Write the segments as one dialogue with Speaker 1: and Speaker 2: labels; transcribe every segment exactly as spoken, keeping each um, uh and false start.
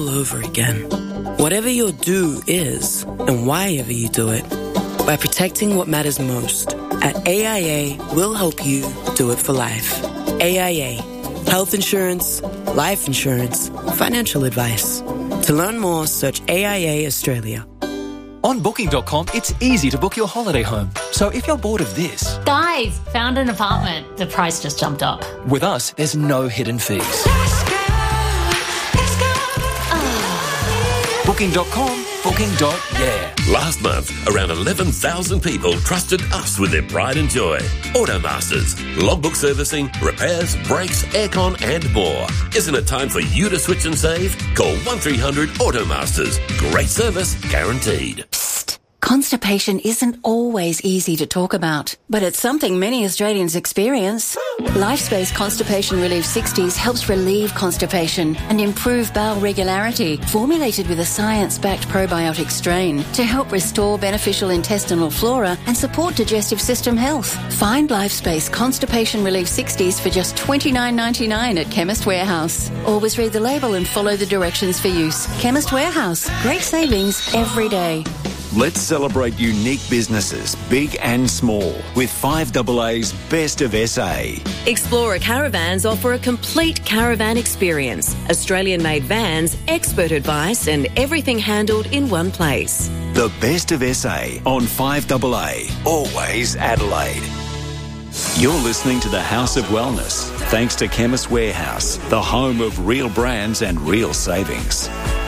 Speaker 1: all over again. Whatever your do is, and why ever you do it, by protecting what matters most, at A I A, we'll help you do it for life. A I A. Health insurance, life insurance, financial advice. To learn more, search A I A Australia.
Speaker 2: On booking dot com, it's easy to book your holiday home. So if you're bored of this...
Speaker 3: Guys, found an apartment. The price just jumped up.
Speaker 2: With us, there's no hidden fees.
Speaker 3: Let's go, let's go. Oh.
Speaker 2: booking dot com, booking. Yeah.
Speaker 4: Last month, around eleven thousand people trusted us with their pride and joy. Automasters. Logbook servicing, repairs, brakes, aircon and more. Isn't it time for you to switch and save? Call one three hundred Automasters. Great service guaranteed.
Speaker 5: Psst. Constipation isn't always easy to talk about, but it's something many Australians experience. LifeSpace Constipation Relief sixties helps relieve constipation and improve bowel regularity, formulated with a science-backed probiotic strain to help restore beneficial intestinal flora and support digestive system health. Find LifeSpace Constipation Relief sixties for just twenty-nine ninety-nine at Chemist Warehouse. Always read the label and follow the directions for use. Chemist Warehouse. Great savings every day.
Speaker 6: Let's celebrate unique businesses, big and small, with five A A's Best of S A.
Speaker 7: Explorer Caravans offer a complete caravan experience. Australian-made vans, expert advice and everything handled in one place.
Speaker 6: The Best of S A on five A A, always Adelaide. You're listening to the House of Wellness, thanks to Chemist Warehouse, the home of real brands and real savings.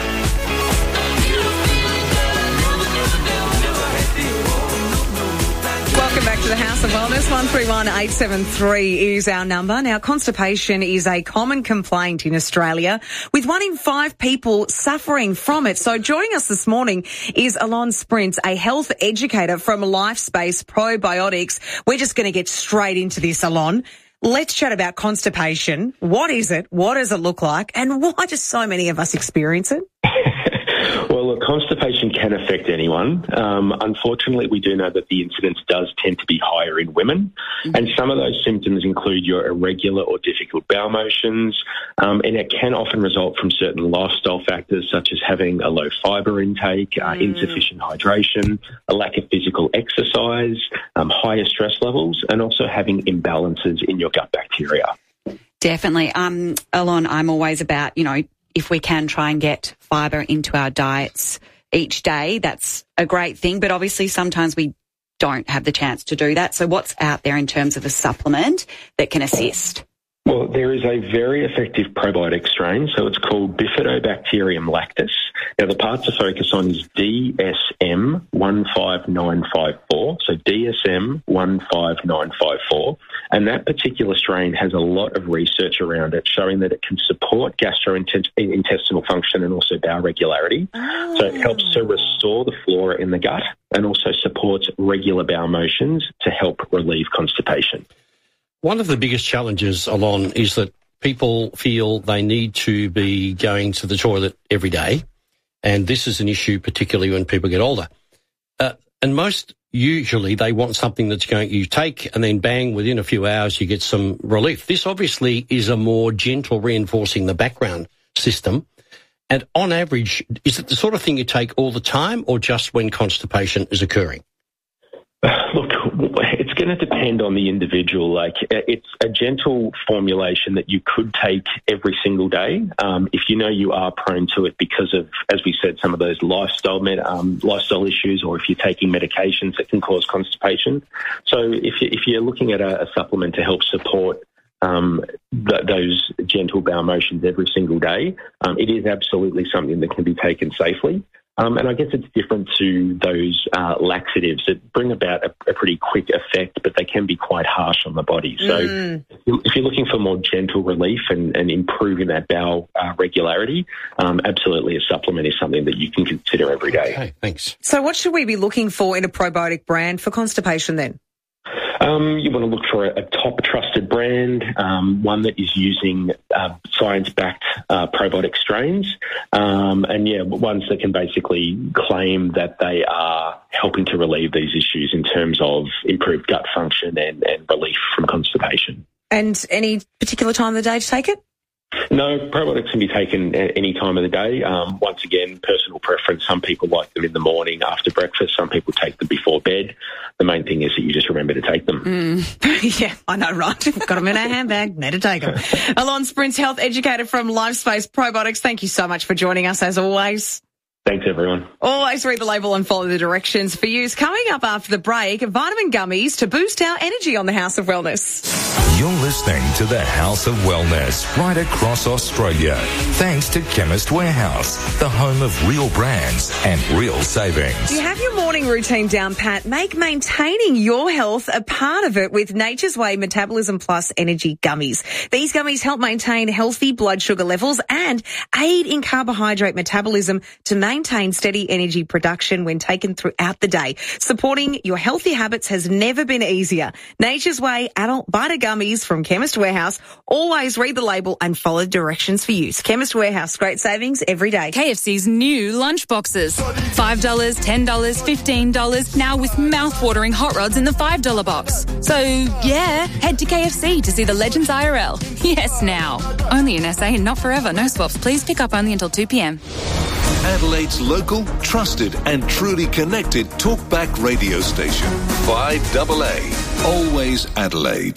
Speaker 8: Welcome back to the House of Wellness. one three one eight seven three is our number. Now, constipation is a common complaint in Australia, with one in five people suffering from it. So joining us this morning is Alon Sprints, a health educator from LifeSpace Probiotics. We're just going to get straight into this, Alon. Let's chat about constipation. What is it? What does it look like? And why do so many of us experience it?
Speaker 9: Well, look, constipation can affect anyone. Um, unfortunately, we do know that the incidence does tend to be higher in women. Mm-hmm. And some of those symptoms include your irregular or difficult bowel motions. Um, and it can often result from certain lifestyle factors, such as having a low fibre intake, uh, mm. insufficient hydration, a lack of physical exercise, um, higher stress levels, and also having imbalances in your gut bacteria.
Speaker 10: Definitely. Um, Alon, I'm always about, you know, if we can try and get fibre into our diets each day, that's a great thing. But obviously sometimes we don't have the chance to do that. So what's out there in terms of a supplement that can assist?
Speaker 9: Well, there is a very effective probiotic strain, so it's called Bifidobacterium lactis. Now, the part to focus on is D S M one five nine five four, so D S M one five nine five four, and that particular strain has a lot of research around it showing that it can support gastrointestinal function and also bowel regularity. Oh. So it helps to restore the flora in the gut and also supports regular bowel motions to help relieve constipation.
Speaker 11: One of the biggest challenges, Alon, is that people feel they need to be going to the toilet every day, and this is an issue particularly when people get older. Uh, and most usually they want something that's going, you take and then bang, within a few hours you get some relief. This obviously is a more gentle reinforcing the background system. And on average, is it the sort of thing you take all the time or just when constipation is occurring?
Speaker 9: Look, it's going to depend on the individual. Like, it's a gentle formulation that you could take every single day. Um, if you know you are prone to it because of, as we said, some of those lifestyle med, um, lifestyle issues, or if you're taking medications that can cause constipation. So if, you, if you're looking at a, a supplement to help support um, th- those gentle bowel motions every single day, um, it is absolutely something that can be taken safely. Um, and I guess it's different to those uh, laxatives that bring about a, a pretty quick effect, but they can be quite harsh on the body. So mm. if you're looking for more gentle relief and, and improving that bowel uh, regularity, um, absolutely a supplement is something that you can consider every day.
Speaker 11: Okay, thanks.
Speaker 8: So what should we be looking for in a probiotic brand for constipation then?
Speaker 9: Um, you want to look for a, a top trusted brand, um, one that is using uh, science-backed uh, probiotic strains, um, and yeah, ones that can basically claim that they are helping to relieve these issues in terms of improved gut function and, and relief from constipation.
Speaker 8: And any particular time of the day to take it?
Speaker 9: No, probiotics can be taken at any time of the day. Um, once again, personal preference. Some people like them in the morning after breakfast. Some people take them before bed. The main thing is that you just remember to take them.
Speaker 8: Mm. Yeah, I know, right? Got them in our handbag. Need to take them. Alon Sprintz, health educator from LifeSpace Probiotics. Thank you so much for joining us, as always.
Speaker 9: Thanks, everyone.
Speaker 8: Always read the label and follow the directions for use. Coming up after the break, vitamin gummies to boost our energy on the House of Wellness.
Speaker 12: You're listening to the House of Wellness right across Australia. Thanks to Chemist Warehouse, the home of real brands and real savings.
Speaker 8: Do you have your morning routine down, Pat? Make maintaining your health a part of it with Nature's Way Metabolism Plus Energy Gummies. These gummies help maintain healthy blood sugar levels and aid in carbohydrate metabolism to maintain steady energy production when taken throughout the day. Supporting your healthy habits has never been easier. Nature's Way Adult Vita Gummies from Chemist Warehouse. Always read the label and follow directions for use. Chemist Warehouse, great savings every day.
Speaker 13: K F C's new lunch boxes. five dollars, ten dollars, fifteen dollars, now with mouth-watering hot rods in the five dollar box. So, yeah, head to K F C to see the Legends I R L. Yes, now. Only in S A and not forever. No swaps. Please pick up only until two p.m.
Speaker 14: Adelaide's local, trusted and truly connected talkback radio station. five double A. Always Adelaide.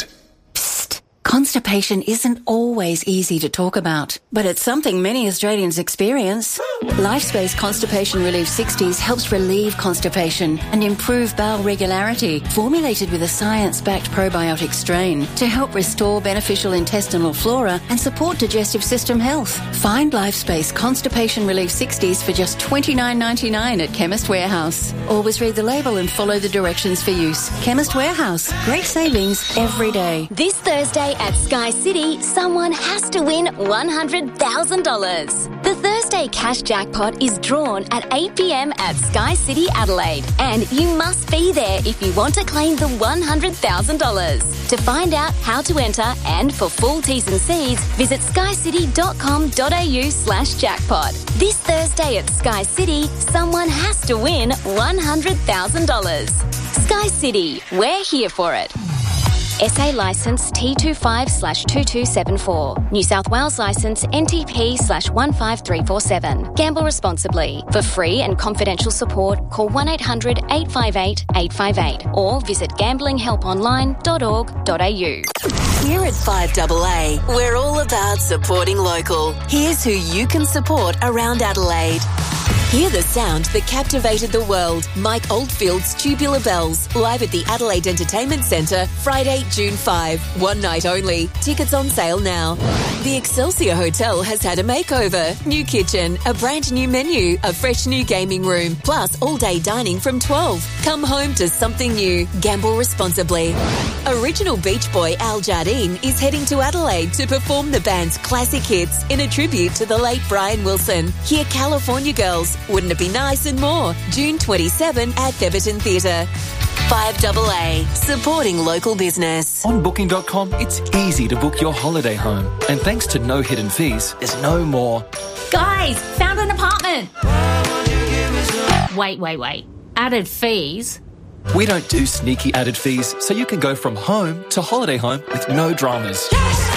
Speaker 5: Constipation isn't always easy to talk about, but it's something many Australians experience. LifeSpace Constipation Relief sixties helps relieve constipation and improve bowel regularity, formulated with a science-backed probiotic strain to help restore beneficial intestinal flora and support digestive system health. Find LifeSpace Constipation Relief sixties for just twenty-nine ninety-nine at Chemist Warehouse. Always read the label and follow the directions for use. Chemist Warehouse, great savings every day.
Speaker 15: This Thursday at Sky City, someone has to win one hundred thousand dollars. The Thursday cash jackpot is drawn at eight p.m. at Sky City, Adelaide, and you must be there if you want to claim the one hundred thousand dollars. To find out how to enter and for full T's and C's, visit skycity.com.au slash jackpot. This Thursday at Sky City, someone has to win one hundred thousand dollars. Sky City, we're here for it. S A licence T twenty-five slash two two seven four. New South Wales licence N T P slash one five three four seven. Gamble responsibly. For free and confidential support, call one eight hundred eight five eight eight five eight or visit gambling help online dot org dot a u.
Speaker 7: Here at five double A, we're all about supporting local. Here's who you can support around Adelaide. Hear the sound that captivated the world. Mike Oldfield's Tubular Bells, live at the Adelaide Entertainment Centre, Friday, June fifth. One night only. Tickets on sale now. The Excelsior Hotel has had a makeover. New kitchen, a brand new menu, a fresh new gaming room, plus all-day dining from twelve. Come home to something new. Gamble responsibly. Original Beach Boy Al Jardine is heading to Adelaide to perform the band's classic hits in a tribute to the late Brian Wilson. Hear California Girls, Wouldn't It Be Nice and more. June twenty-seventh at Theberton Theatre. five double A, supporting local business.
Speaker 2: On booking dot com, it's easy to book your holiday home. And thanks to no hidden fees, there's no more.
Speaker 3: Guys, found an apartment. Wait, wait, wait. Added fees?
Speaker 2: We don't do sneaky added fees, so you can go from home to holiday home with no dramas.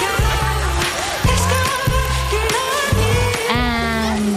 Speaker 3: And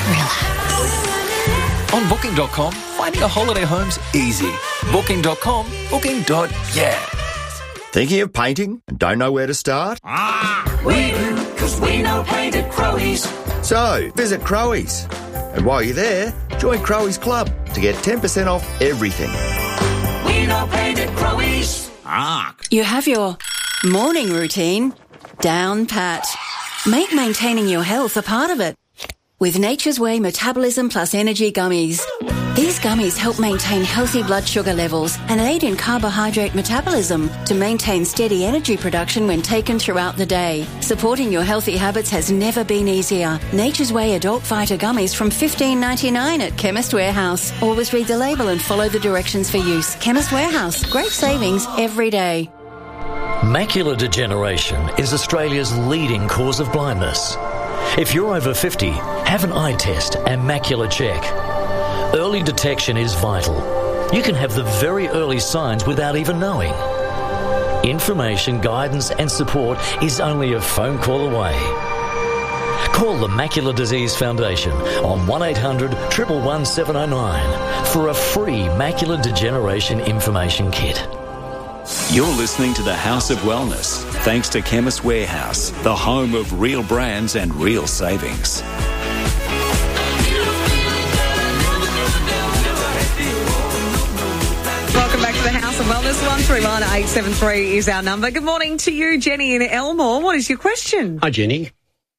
Speaker 3: relax.
Speaker 2: On booking dot com, finding a holiday home's easy. booking dot com, booking. Yeah.
Speaker 16: Thinking of painting and don't know where to start?
Speaker 17: Ah, we do, because we know paint at Crowies.
Speaker 16: So, visit Crowies. And while you're there, join Crowies Club to get ten percent off everything.
Speaker 17: We know paint at Crowies.
Speaker 5: Ah. You have your morning routine down pat. Make maintaining your health a part of it with Nature's Way Metabolism Plus Energy Gummies. These gummies help maintain healthy blood sugar levels and aid in carbohydrate metabolism to maintain steady energy production when taken throughout the day. Supporting your healthy habits has never been easier. Nature's Way Adult Vita Gummies from fifteen ninety-nine at Chemist Warehouse. Always read the label and follow the directions for use. Chemist Warehouse, great savings every day.
Speaker 18: Macular degeneration is Australia's leading cause of blindness. If you're over fifty, have an eye test and macular check. Early detection is vital. You can have the very early signs without even knowing. Information, guidance and support is only a phone call away. Call the Macular Disease Foundation on one eight hundred, one one one, seven oh nine for a free macular degeneration information kit.
Speaker 6: You're listening to the House of Wellness, thanks to Chemist Warehouse, the home of real brands and real savings.
Speaker 8: Welcome back to the House of Wellness. one three one eight seven three is our number. Good morning to you, Jenny in Elmore. What is your question?
Speaker 11: Hi, Jenny.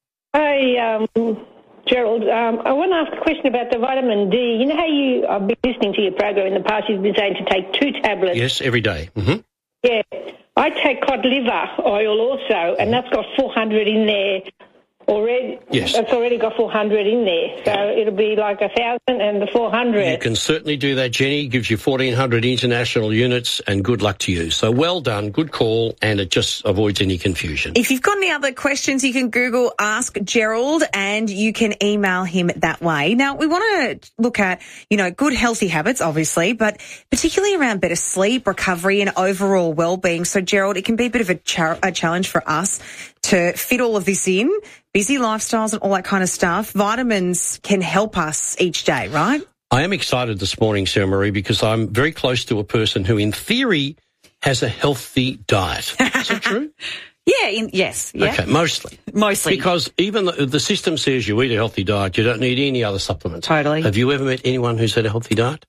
Speaker 19: Hi, um, Gerald. Um, I want to ask a question about the vitamin D. You know how you, I've been listening to your program in the past, you've been saying to take two tablets.
Speaker 11: Yes, every day. Mm-hmm.
Speaker 19: Yeah. I take cod liver oil also, and that's got four hundred in there already.
Speaker 11: Yes.
Speaker 19: That's already got four hundred in there. So it'll be like a thousand and the four hundred.
Speaker 11: You can certainly do that, Jenny. Gives you fourteen hundred international units, and good luck to you. So well done, good call, and it just avoids any confusion.
Speaker 8: If you've got any other questions, you can Google Ask Gerald and you can email him that way. Now, we want to look at, you know, good healthy habits, obviously, but particularly around better sleep, recovery and overall well-being. So, Gerald, it can be a bit of a, char- a challenge for us to fit all of this in. Busy lifestyles and all that kind of stuff. Vitamins can help us each day, right?
Speaker 11: I am excited this morning, Sarah Marie, because I'm very close to a person who, in theory, has a healthy diet. Is that true?
Speaker 10: Yeah, in, yes. Yeah.
Speaker 11: Okay, mostly.
Speaker 10: Mostly.
Speaker 11: Because even the, the system says you eat a healthy diet, you don't need any other supplements.
Speaker 10: Totally.
Speaker 11: Have you ever met anyone who's had a healthy diet?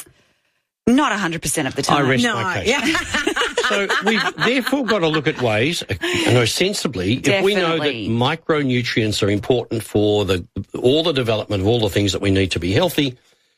Speaker 10: Not one hundred percent of the time.
Speaker 11: I rest
Speaker 10: no.
Speaker 11: my case.
Speaker 10: Yeah.
Speaker 11: So we've therefore got to look at ways, you know, sensibly,
Speaker 10: Definitely.
Speaker 11: if we know that micronutrients are important for the all the development of all the things that we need to be healthy,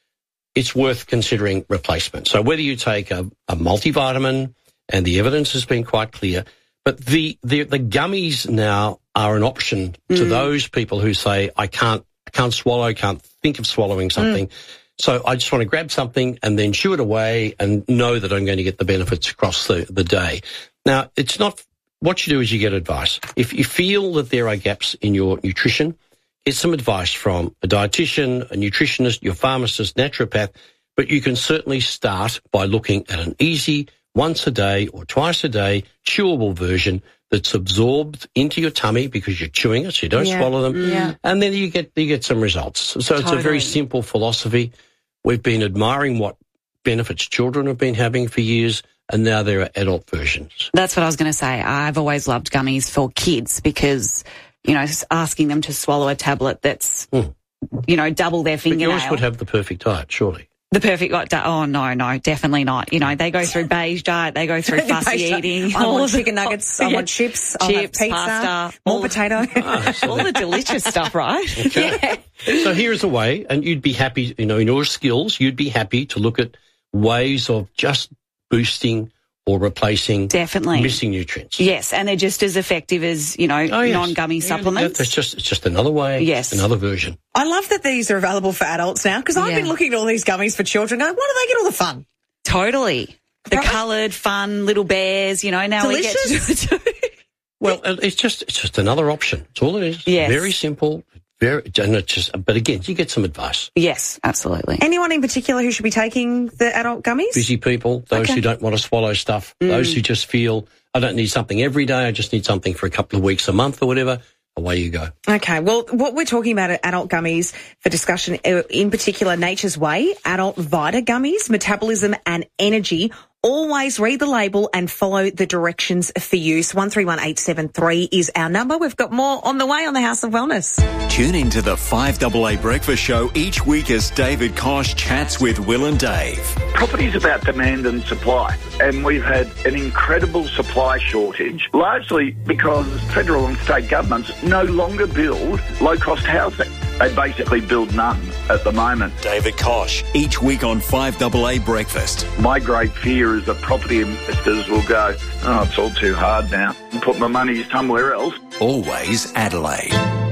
Speaker 11: it's worth considering replacement. So whether you take a, a multivitamin, and the evidence has been quite clear, but the, the, the gummies now are an option to
Speaker 10: Mm.
Speaker 11: those people who say, I can't, I can't swallow, can't think of swallowing something. Mm. So I just want to grab something and then chew it away and know that I'm going to get the benefits across the, the day. Now, it's not, what you do is you get advice. If you feel that there are gaps in your nutrition, get some advice from a dietitian, a nutritionist, your pharmacist, naturopath, but you can certainly start by looking at an easy once a day or twice a day chewable version that's absorbed into your tummy because you're chewing it, so you don't
Speaker 8: Yeah.
Speaker 11: swallow them,
Speaker 8: Yeah.
Speaker 11: and then you get you get some results. So it's a
Speaker 10: Totally.
Speaker 11: very simple philosophy. We've been admiring what benefits children have been having for years, and now there are adult versions.
Speaker 10: That's what I was going to say. I've always loved gummies for kids because, you know, asking them to swallow a tablet that's,
Speaker 11: Mm.
Speaker 10: you know, double their
Speaker 11: But
Speaker 10: fingernail.
Speaker 11: yours would have the perfect diet, surely.
Speaker 10: The perfect, like, di- oh, no, no, definitely not. You know, they go through beige diet, they go through fussy
Speaker 8: Beige diet.
Speaker 10: eating.
Speaker 8: I
Speaker 10: all
Speaker 8: want
Speaker 10: of the-
Speaker 8: chicken nuggets, I
Speaker 10: Yeah.
Speaker 8: want chips, I'll have
Speaker 10: Chips,
Speaker 8: pizza,
Speaker 10: pasta,
Speaker 8: more
Speaker 10: all the-
Speaker 8: potato.
Speaker 10: all the delicious stuff, right?
Speaker 11: Okay. So here's a way, and you'd be happy, you know, in your skills, you'd be happy to look at ways of just boosting or replacing
Speaker 10: Definitely.
Speaker 11: missing nutrients.
Speaker 10: Yes, and they're just as effective as, you know,
Speaker 11: Oh, yes.
Speaker 10: non-gummy
Speaker 11: Yeah,
Speaker 10: supplements.
Speaker 11: It's just, it's just another way,
Speaker 10: Yes.
Speaker 11: another version.
Speaker 8: I love that these are available for adults now because I've
Speaker 10: Yeah.
Speaker 8: been looking at all these gummies for children going, why do they get all the fun?
Speaker 10: Totally. The
Speaker 8: Right.
Speaker 10: coloured, fun little bears, you know, now
Speaker 8: Delicious.
Speaker 10: we get to do it too.
Speaker 11: Well, uh, it's just it's just another option. That's all it is.
Speaker 10: Yes.
Speaker 11: Very simple. Very, and it's just, but again, you get some advice.
Speaker 10: Yes, absolutely.
Speaker 8: Anyone in particular who should be taking the adult gummies?
Speaker 11: Busy people, those
Speaker 8: Okay.
Speaker 11: who don't want to swallow stuff, those who just feel, I don't need something every day, I just need something for a couple of weeks, a month or whatever, away you go.
Speaker 8: Okay, well, what we're talking about are adult gummies for discussion, uh, in particular, Nature's Way, adult Vita gummies, metabolism and energy. Always read the label and follow the directions for use. one three one eight seven three is our number. We've got more on the way on the House of Wellness.
Speaker 6: Tune into the five A A Breakfast Show each week as David Kosh chats with Will and Dave.
Speaker 20: Property is about demand and supply, and we've had an incredible supply shortage, largely because federal and state governments no longer build low-cost housing. They basically build none at the moment.
Speaker 6: David Kosh, each week on five A A Breakfast.
Speaker 20: My great fear is that property investors will go, oh, it's all too hard now, and put my money somewhere else.
Speaker 6: Always Adelaide.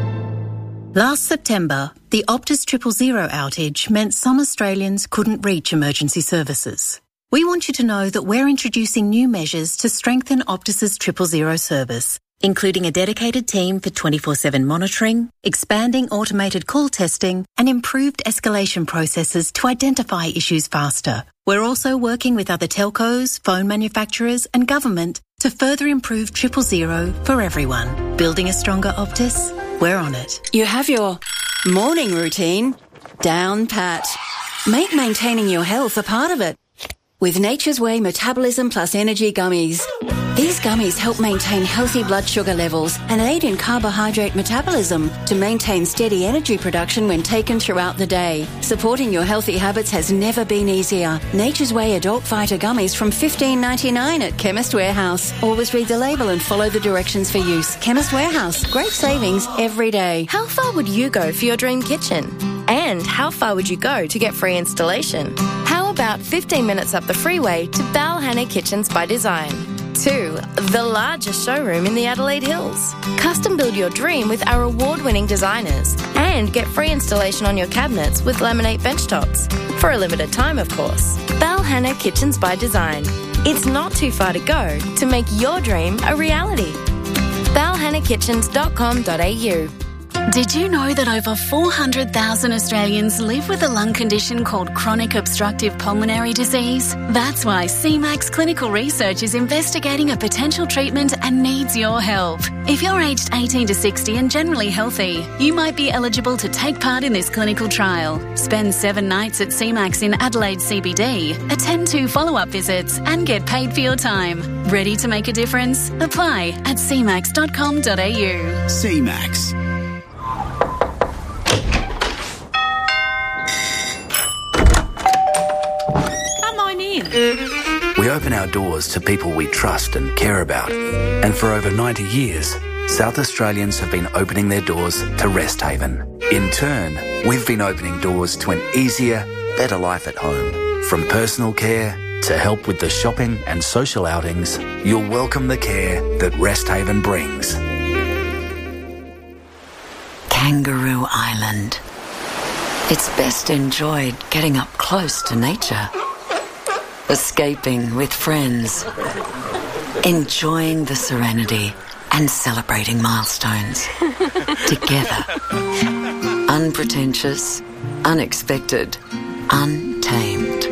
Speaker 21: Last September, the Optus Triple Zero outage meant some Australians couldn't reach emergency services. We want you to know that we're introducing new measures to strengthen Optus's Triple Zero service, including a dedicated team for twenty-four seven monitoring, expanding automated call testing, and improved escalation processes to identify issues faster. We're also working with other telcos, phone manufacturers, and government to further improve triple zero for everyone. Building a stronger Optus? We're on it.
Speaker 5: You have your morning routine down pat. Make maintaining your health a part of it with Nature's Way Metabolism Plus Energy Gummies. These gummies help maintain healthy blood sugar levels and aid in carbohydrate metabolism to maintain steady energy production when taken throughout the day. Supporting your healthy habits has never been easier. Nature's Way Adult Fighter Gummies from fifteen ninety-nine at Chemist Warehouse. Always read the label and follow the directions for use. Chemist Warehouse. Great savings every day.
Speaker 1: How far would you go for your dream kitchen? And how far would you go to get free installation? How about fifteen minutes up the freeway to Balhanna Kitchens by Design? Two, the largest showroom in the Adelaide Hills. Custom build your dream with our award-winning designers and get free installation on your cabinets with laminate bench tops. For a limited time, of course. Balhanna Kitchens by Design. It's not too far to go to make your dream a reality. balhanna kitchens dot com dot a u.
Speaker 13: Did you know that over four hundred thousand Australians live with a lung condition called chronic obstructive pulmonary disease? That's why C MAX Clinical Research is investigating a potential treatment and needs your help. If you're aged eighteen to sixty and generally healthy, you might be eligible to take part in this clinical trial. Spend seven nights at C MAX in Adelaide C B D, attend two follow-up visits and get paid for your time. Ready to make a difference? Apply at c max dot com dot a u.
Speaker 22: C MAX.
Speaker 23: We open our doors to people we trust and care about. And for over ninety years, South Australians have been opening their doors to Rest Haven. In turn, we've been opening doors to an easier, better life at home. From personal care to help with the shopping and social outings, you'll welcome the care that Rest Haven brings.
Speaker 24: Kangaroo Island. It's best enjoyed getting up close to nature. Escaping with friends, enjoying the serenity and celebrating milestones together. Unpretentious, unexpected, untamed.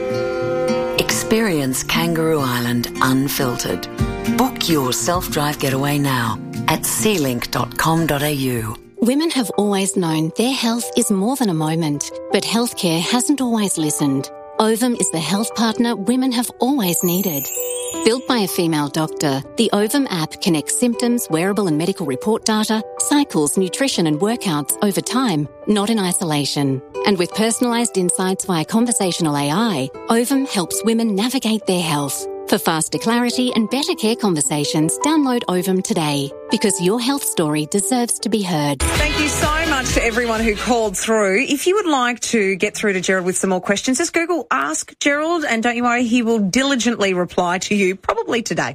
Speaker 24: Experience Kangaroo Island unfiltered. Book your self-drive getaway now at c link dot com dot a u.
Speaker 25: Women have always known their health is more than a moment, but healthcare hasn't always listened. Ovum is the health partner women have always needed. Built by a female doctor, the Ovum app connects symptoms, wearable and medical report data, cycles, nutrition and workouts over time, not in isolation. And with personalised insights via conversational A I, Ovum helps women navigate their health. For faster clarity and better care conversations, download Ovum today, because your health story deserves to be heard.
Speaker 8: Thank you so much to everyone who called through. If you would like to get through to Gerald with some more questions, just Google Ask Gerald, and don't you worry, he will diligently reply to you, probably today.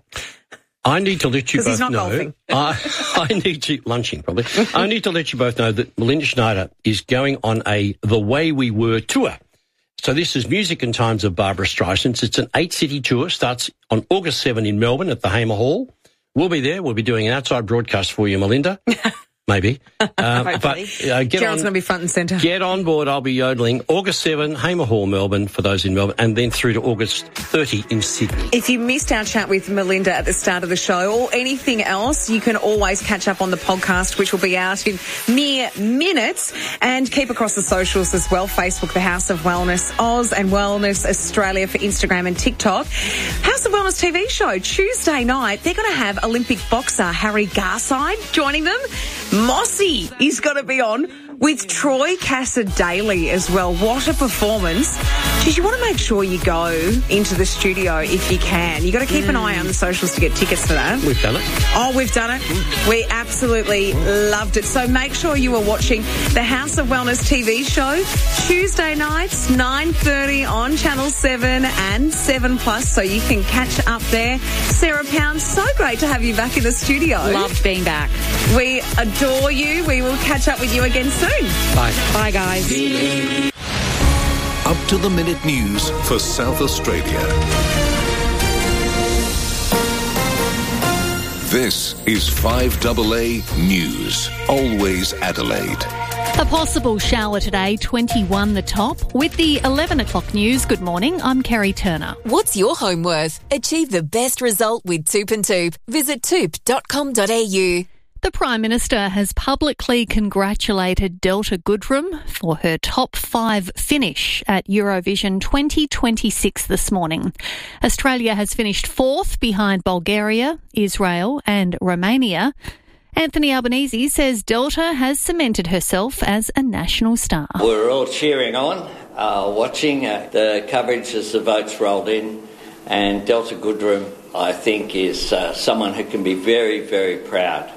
Speaker 11: I need to let you both
Speaker 8: he's not
Speaker 11: know.
Speaker 8: golfing.
Speaker 11: I, I need to lunching probably. I need to let you both know that Melinda Schneider is going on a The Way We Were tour. So this is Music and Times of Barbara Streisand. It's an eight-city tour. Starts on August seventh in Melbourne at the Hamer Hall. We'll be there. We'll be doing an outside broadcast for you, Melinda. Maybe. Um, but uh, get
Speaker 8: Gerald's
Speaker 11: on,
Speaker 8: going to be front and centre.
Speaker 11: Get on board. I'll be yodeling. August seventh, Hamer Hall, Melbourne, for those in Melbourne, and then through to August thirtieth in Sydney.
Speaker 8: If you missed our chat with Melinda at the start of the show or anything else, you can always catch up on the podcast, which will be out in mere minutes, and keep across the socials as well. Facebook, The House of Wellness Oz, and Wellness Australia for Instagram and TikTok. House of Wellness T V show, Tuesday night. They're going to have Olympic boxer Harry Garside joining them. Mossy is going to be on with Troy Cassar-Daley as well. What a performance. Geez, you want to make sure you go into the studio if you can. You've got to keep mm. an eye on the socials to get tickets for that.
Speaker 11: We've done it.
Speaker 8: Oh, we've done it. Mm. We absolutely loved it. So make sure you are watching the House of Wellness T V show Tuesday nights, nine thirty on Channel seven and seven plus, so you can catch up there. Sarah Pound, so great to have you back in the studio.
Speaker 10: Loved being back.
Speaker 8: We adore you. We will catch up with you again soon.
Speaker 11: Bye.
Speaker 10: Bye, guys.
Speaker 14: Up to the minute news for South Australia. This is five A A News. Always Adelaide.
Speaker 4: A possible shower today, twenty-one the top. With the eleven o'clock news, good morning, I'm Kerry Turner.
Speaker 7: What's your home worth? Achieve the best result with Toop and Toop. Visit toop dot com dot a u.
Speaker 4: The Prime Minister has publicly congratulated Delta Goodrem for her top five finish at Eurovision twenty twenty-six this morning. Australia has finished fourth behind Bulgaria, Israel and Romania. Anthony Albanese says Delta has cemented herself as a national star.
Speaker 9: We're all cheering on, uh, watching uh, the coverage as the votes rolled in, and Delta Goodrem, I think, is uh, someone who can be very, very proud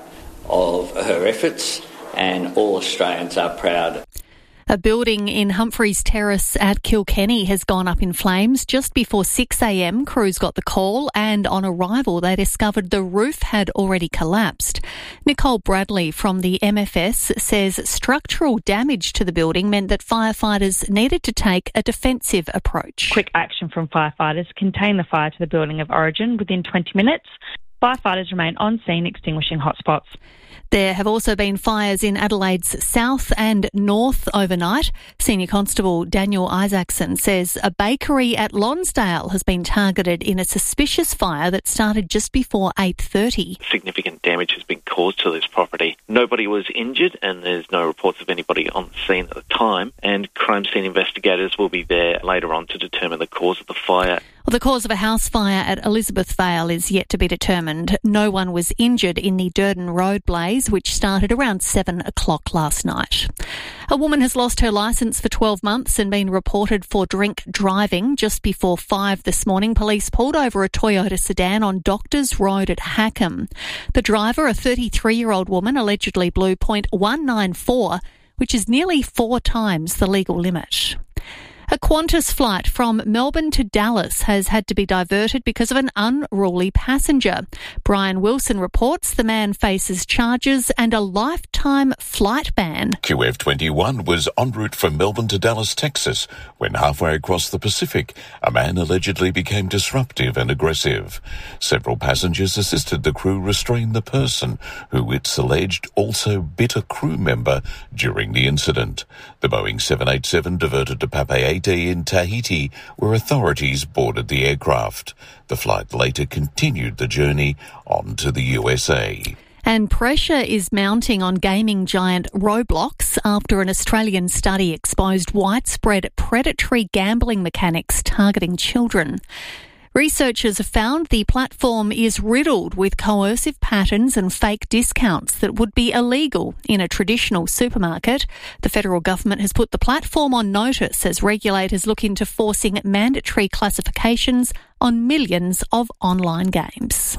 Speaker 9: of her efforts, and all Australians are proud.
Speaker 4: A building in Humphreys Terrace at Kilkenny has gone up in flames. Just before six a.m, crews got the call, and on arrival they discovered the roof had already collapsed. Nicole Bradley from the M F S says structural damage to the building meant that firefighters needed to take a defensive approach.
Speaker 12: Quick action from firefighters contained the fire to the building of origin within twenty minutes. Firefighters remain on scene extinguishing hotspots.
Speaker 4: There have also been fires in Adelaide's south and north overnight. Senior Constable Daniel Isaacson says a bakery at Lonsdale has been targeted in a suspicious fire that started just before eight thirty.
Speaker 15: Significant damage has been caused to this property. Nobody was injured and there's no reports of anybody on the scene at the time, and crime scene investigators will be there later on to determine the cause of the fire.
Speaker 4: Well, the cause of a house fire at Elizabeth Vale is yet to be determined. No one was injured in the Durden Road blaze, which started around seven o'clock last night. A woman has lost her licence for twelve months and been reported for drink driving. Just before five this morning, police pulled over a Toyota sedan on Doctors Road at Hackham. The driver, a thirty-three-year-old woman, allegedly blew point one nine four, which is nearly four times the legal limit. A Qantas flight from Melbourne to Dallas has had to be diverted because of an unruly passenger. Brian Wilson reports the man faces charges and a lifetime flight ban.
Speaker 22: Q F twenty-one was en route from Melbourne to Dallas, Texas, when halfway across the Pacific, a man allegedly became disruptive and aggressive. Several passengers assisted the crew restrain the person, who it's alleged also bit a crew member during the incident. The Boeing seven eighty-seven diverted to Papeete in Tahiti, where authorities boarded the aircraft. The flight later continued the journey on to the U S A.
Speaker 4: And pressure is mounting on gaming giant Roblox after an Australian study exposed widespread predatory gambling mechanics targeting children. Researchers have found the platform is riddled with coercive patterns and fake discounts that would be illegal in a traditional supermarket. The federal government has put the platform on notice as regulators look into forcing mandatory classifications on millions of online games.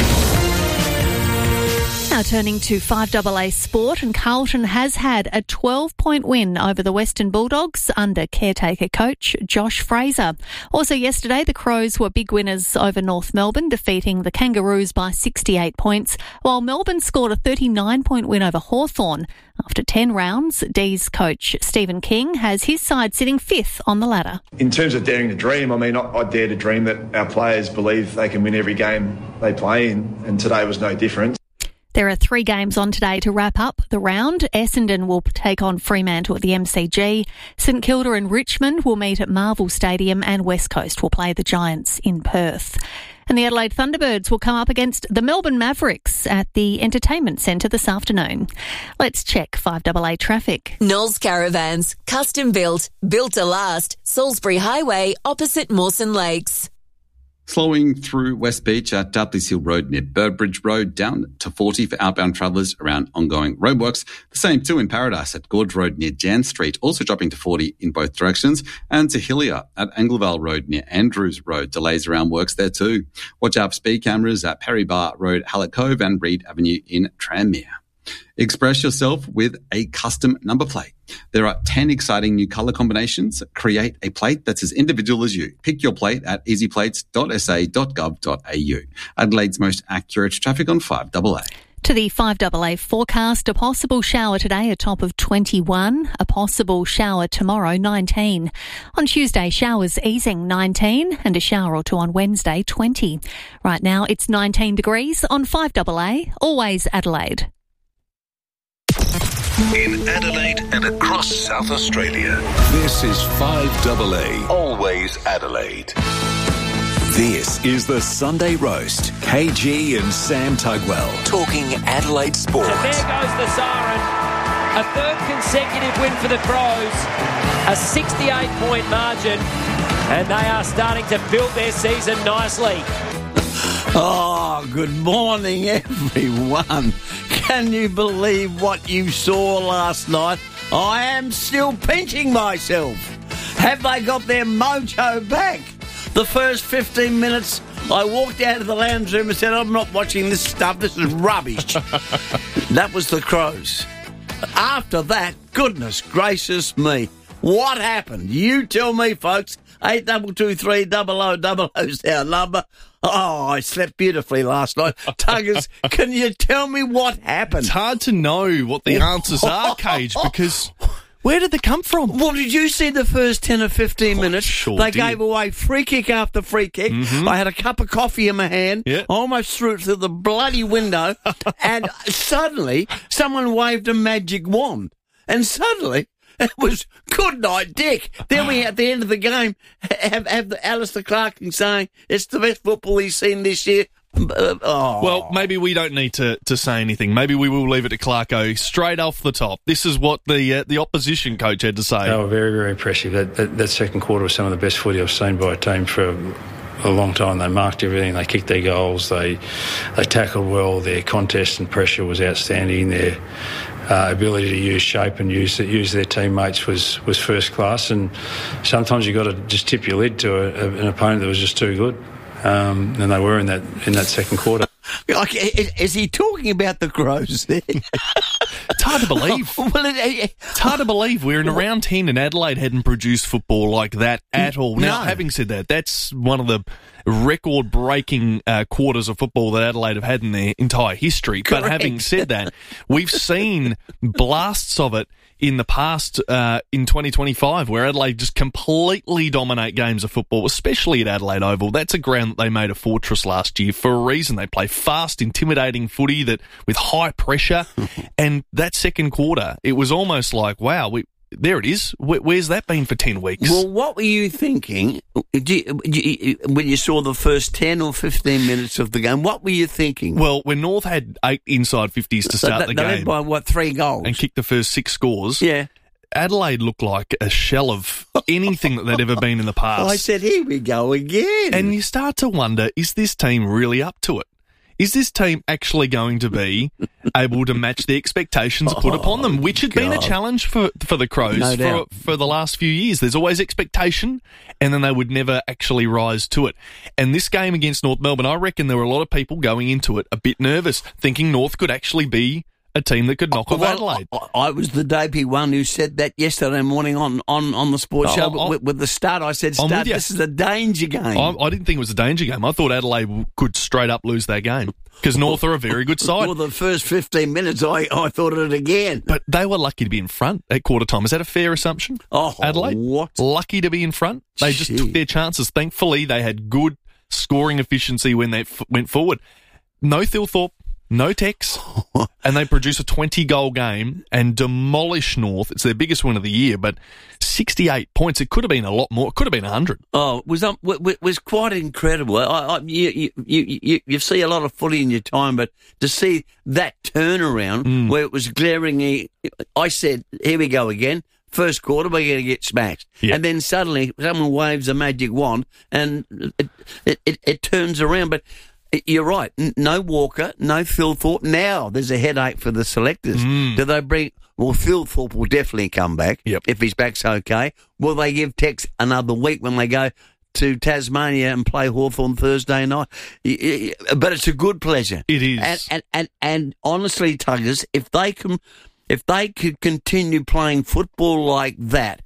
Speaker 4: Now turning to five A A sport, and Carlton has had a twelve-point win over the Western Bulldogs under caretaker coach Josh Fraser. Also yesterday, the Crows were big winners over North Melbourne, defeating the Kangaroos by sixty-eight points, while Melbourne scored a thirty-nine-point win over Hawthorn. After ten rounds, D's coach Stephen King has his side sitting fifth on the ladder.
Speaker 26: In terms of daring to dream, I mean, I, I dare to dream that our players believe they can win every game they play in, and today was no different.
Speaker 4: There are three games on today to wrap up the round. Essendon will take on Fremantle at the M C G. St Kilda and Richmond will meet at Marvel Stadium, and West Coast will play the Giants in Perth. And the Adelaide Thunderbirds will come up against the Melbourne Mavericks at the Entertainment Centre this afternoon. Let's check five A A traffic.
Speaker 7: Knowles Caravans, custom built, built to last. Salisbury Highway, opposite Mawson Lakes.
Speaker 27: Slowing through West Beach at Dudley's Hill Road near Burbridge Road, down to forty for outbound travellers around ongoing roadworks. The same too in Paradise at Gorge Road near Jan Street, also dropping to forty in both directions. And to Hillier at Anglevale Road near Andrews Road, delays around works there too. Watch out for speed cameras at Perry Bar Road, Hallett Cove and Reed Avenue in Tranmere. Express yourself with a custom number plate. There are ten exciting new colour combinations. Create a plate that's as individual as you. Pick your plate at easy plates dot s a dot gov dot a u. Adelaide's most accurate traffic on five A A.
Speaker 4: To the five A A forecast, a possible shower today, a top of twenty-one. A possible shower tomorrow, nineteen. On Tuesday, showers easing, nineteen. And a shower or two on Wednesday, twenty. Right now, it's nineteen degrees on five A A, always Adelaide.
Speaker 14: In Adelaide and across South Australia, this is five A A, always Adelaide.
Speaker 6: This is the Sunday Roast. K G and Sam Tugwell talking Adelaide sport.
Speaker 2: And there goes the siren. A third consecutive win for the Crows. A sixty-eight point margin. And they are starting to build their season nicely.
Speaker 3: Oh, good morning, everyone. Can you believe what you saw last night? I am still pinching myself. Have they got their mojo back? The first fifteen minutes, I walked out of the lounge room and said, I'm not watching this stuff. This is rubbish. That was the Crows. After that, goodness gracious me. What happened? You tell me, folks. eight double two three double oh double oh's our number. Oh, I slept beautifully last night. Tuggers, can you tell me what happened?
Speaker 16: It's hard to know what the answers are, Cage, because where did they come from?
Speaker 3: Well, did you see the first ten or fifteen
Speaker 16: Oh,
Speaker 3: minutes?
Speaker 16: sure
Speaker 3: they
Speaker 16: did.
Speaker 3: gave away free kick after free kick.
Speaker 16: Mhm.
Speaker 3: I had a cup of coffee in my hand.
Speaker 16: Yeah.
Speaker 3: I almost threw it through the bloody window. And suddenly, someone waved a magic wand. And suddenly, it was good night, Dick. Then we, at the end of the game, have, have the Alistair Clarkin saying it's the best football he's seen this year. Uh, oh.
Speaker 16: Well, maybe we don't need to, to say anything. Maybe we will leave it to Clarko straight off the top. This is what the uh, the opposition coach had to say.
Speaker 17: They were very, very impressive. That, that, that second quarter was some of the best footy I've seen by a team for a long time. They marked everything. They kicked their goals. They they tackled well. Their contest and pressure was outstanding. Their uh, ability to use shape and use use their teammates was, was first class. And sometimes you've got to just tip your lid to a, a, an opponent that was just too good. Um, and they were in that in that second quarter.
Speaker 3: Like, is, is he talking about the Crows there?
Speaker 16: It's hard to believe.
Speaker 3: well, it, it,
Speaker 16: It's hard to believe we're in round ten and Adelaide hadn't produced football like that at all. Now,
Speaker 3: No.
Speaker 16: having said that, that's one of the record-breaking uh, quarters of football that Adelaide have had in their entire history. But
Speaker 3: Correct.
Speaker 16: having said that, we've seen blasts of it in the past uh, in twenty twenty-five where Adelaide just completely dominate games of football, especially at Adelaide Oval. That's a ground that they made a fortress last year for a reason. They play fast, intimidating footy that with high pressure. And that second quarter, it was almost like, wow, we, there it is. Where, where's that been for ten weeks?
Speaker 3: Well, what were you thinking do you, do you, when you saw the first ten or fifteen minutes of the game? What were you thinking?
Speaker 16: Well, when North had eight inside fifties to start
Speaker 3: they,
Speaker 16: the
Speaker 3: they led
Speaker 16: game
Speaker 3: by, what, three goals?
Speaker 16: and kicked the first six scores,
Speaker 3: Yeah.
Speaker 16: Adelaide looked like a shell of anything that they'd ever been in the past.
Speaker 3: I said, here we go again.
Speaker 16: And you start to wonder, is this team really up to it? Is this team actually going to be able to match the expectations put upon them, which had been a
Speaker 3: God.
Speaker 16: challenge for, for the Crows
Speaker 3: No
Speaker 16: for,
Speaker 3: doubt.
Speaker 16: for the last few years? There's always expectation, and then they would never actually rise to it. And this game against North Melbourne, I reckon there were a lot of people going into it a bit nervous, thinking North could actually be a team that could knock off
Speaker 3: Well,
Speaker 16: Adelaide.
Speaker 3: I, I was the debut one who said that yesterday morning on, on, on the sports
Speaker 16: Oh,
Speaker 3: show
Speaker 16: I'll-
Speaker 3: with, with the start. I said,
Speaker 16: I'm with
Speaker 3: start,
Speaker 16: you.
Speaker 3: this is a danger game.
Speaker 16: I, I didn't think it was a danger game. I thought Adelaide could straight up lose that game because North are a very good side.
Speaker 3: Well, the first fifteen minutes, I, I thought of it again.
Speaker 16: But they were lucky to be in front at quarter time. Is that a fair assumption?
Speaker 3: Oh,
Speaker 16: Adelaide?
Speaker 3: what?
Speaker 16: Lucky to be in front. They just
Speaker 3: Gee.
Speaker 16: took their chances. Thankfully, they had good scoring efficiency when they f- went forward. No Thilthorpe, no Tex, and they produce a twenty-goal game and demolish North. It's their biggest win of the year, but sixty-eight points. It could have been a lot more. It could have been one hundred.
Speaker 3: Oh, it was um, w- w- was quite incredible. I, I, you, you, you, you, you see a lot of footy in your time, but to see that turnaround
Speaker 16: Mm.
Speaker 3: where it was glaringly, I said, here we go again. First quarter, we're going to get smashed.
Speaker 16: Yeah.
Speaker 3: And then suddenly someone waves a magic wand and it, it, it, it turns around. But you're right. N- No Walker, no Thilthorpe. Now there's a headache for the selectors.
Speaker 16: Mm.
Speaker 3: Do they bring... Well, Thilthorpe will definitely come back
Speaker 16: Yep.
Speaker 3: if his back's okay. Will they give Tex another week when they go to Tasmania and play Hawthorn Thursday night? Y- y- But it's a good pleasure.
Speaker 16: It is.
Speaker 3: And, and, and, and honestly, Tuggers, if they can, if they could continue playing football like that,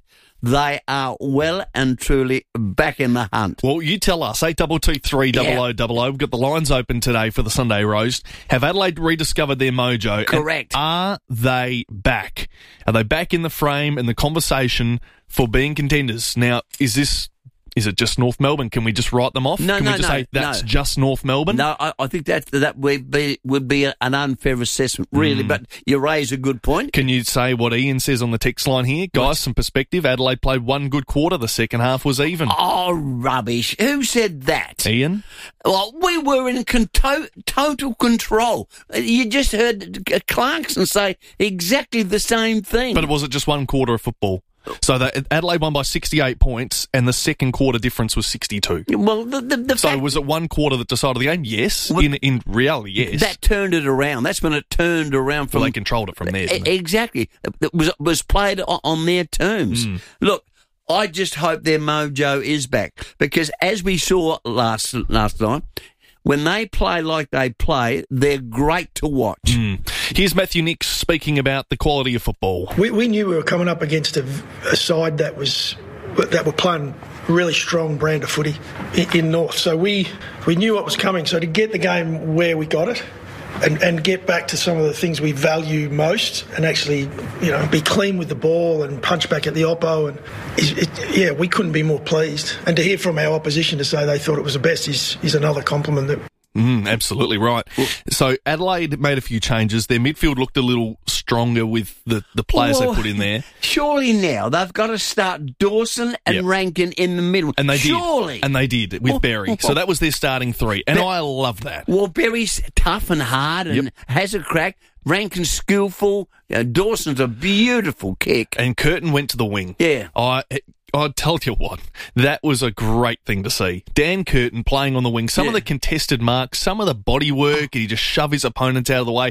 Speaker 3: they are well and truly back in the hunt.
Speaker 16: Well, you tell us, eight two two three double oh double oh. We've got the lines open today for the Sunday Roast. Have Adelaide rediscovered their mojo?
Speaker 3: Correct.
Speaker 16: And are they back? Are they back in the frame and the conversation for being contenders? Now, is this... Is it just North Melbourne? Can we just write them off?
Speaker 3: No,
Speaker 16: Can
Speaker 3: no,
Speaker 16: we just
Speaker 3: no,
Speaker 16: say that's
Speaker 3: no.
Speaker 16: just North Melbourne?
Speaker 3: No, I, I think that that would be would be a, an unfair assessment, really.
Speaker 16: Mm.
Speaker 3: But you raise a good point.
Speaker 16: Can you say what Ian says on the text line here? Guys, what? Some perspective. Adelaide played one good quarter. The second half was even.
Speaker 3: Oh, rubbish. Who said that?
Speaker 16: Ian?
Speaker 3: Well, we were in con- to- total control. You just heard Clarkson say exactly the same thing.
Speaker 16: But was it just one quarter of football? So the, Adelaide won by sixty-eight points, and the second quarter difference was sixty-two.
Speaker 3: Well, the, the, the
Speaker 16: so
Speaker 3: fact,
Speaker 16: was it one quarter that decided the game? Yes. Well, in in reality, yes.
Speaker 3: That turned it around. That's when it turned around from.
Speaker 16: Well, they controlled it from there. Didn't
Speaker 3: exactly. It? it was was played on, on their terms.
Speaker 16: Mm.
Speaker 3: Look, I just hope their mojo is back, because as we saw last last night, when they play like they play, they're great to watch.
Speaker 16: Mm. Here's Matthew Nicks speaking about the quality of football.
Speaker 1: We, we knew we were coming up against a, a side that was that were playing really strong brand of footy in, in North. So we we knew what was coming. So to get the game where we got it, and, and get back to some of the things we value most, and actually, you know, be clean with the ball and punch back at the oppo, and it, it, yeah, we couldn't be more pleased. And to hear from our opposition to say they thought it was the best is is another compliment. That
Speaker 16: Mm, absolutely right. So Adelaide made a few changes. Their midfield looked a little stronger with the, the players
Speaker 3: well,
Speaker 16: they put in there.
Speaker 3: Surely now they've got to start Dawson and
Speaker 16: yep.
Speaker 3: Rankin in the middle.
Speaker 16: And they
Speaker 3: surely.
Speaker 16: did. And they did with
Speaker 3: oh,
Speaker 16: Berry. So that was their starting three. And Be- I love that.
Speaker 3: Well, Berry's tough and hard and yep. has a crack. Rankin's skillful. You know, Dawson's a beautiful kick.
Speaker 16: And Curtin went to the wing.
Speaker 3: Yeah.
Speaker 16: I... I'll tell you what, that was a great thing to see. Dan Curtin playing on the wing, some yeah. of the contested marks, some of the body work, he just shoved his opponents out of the way,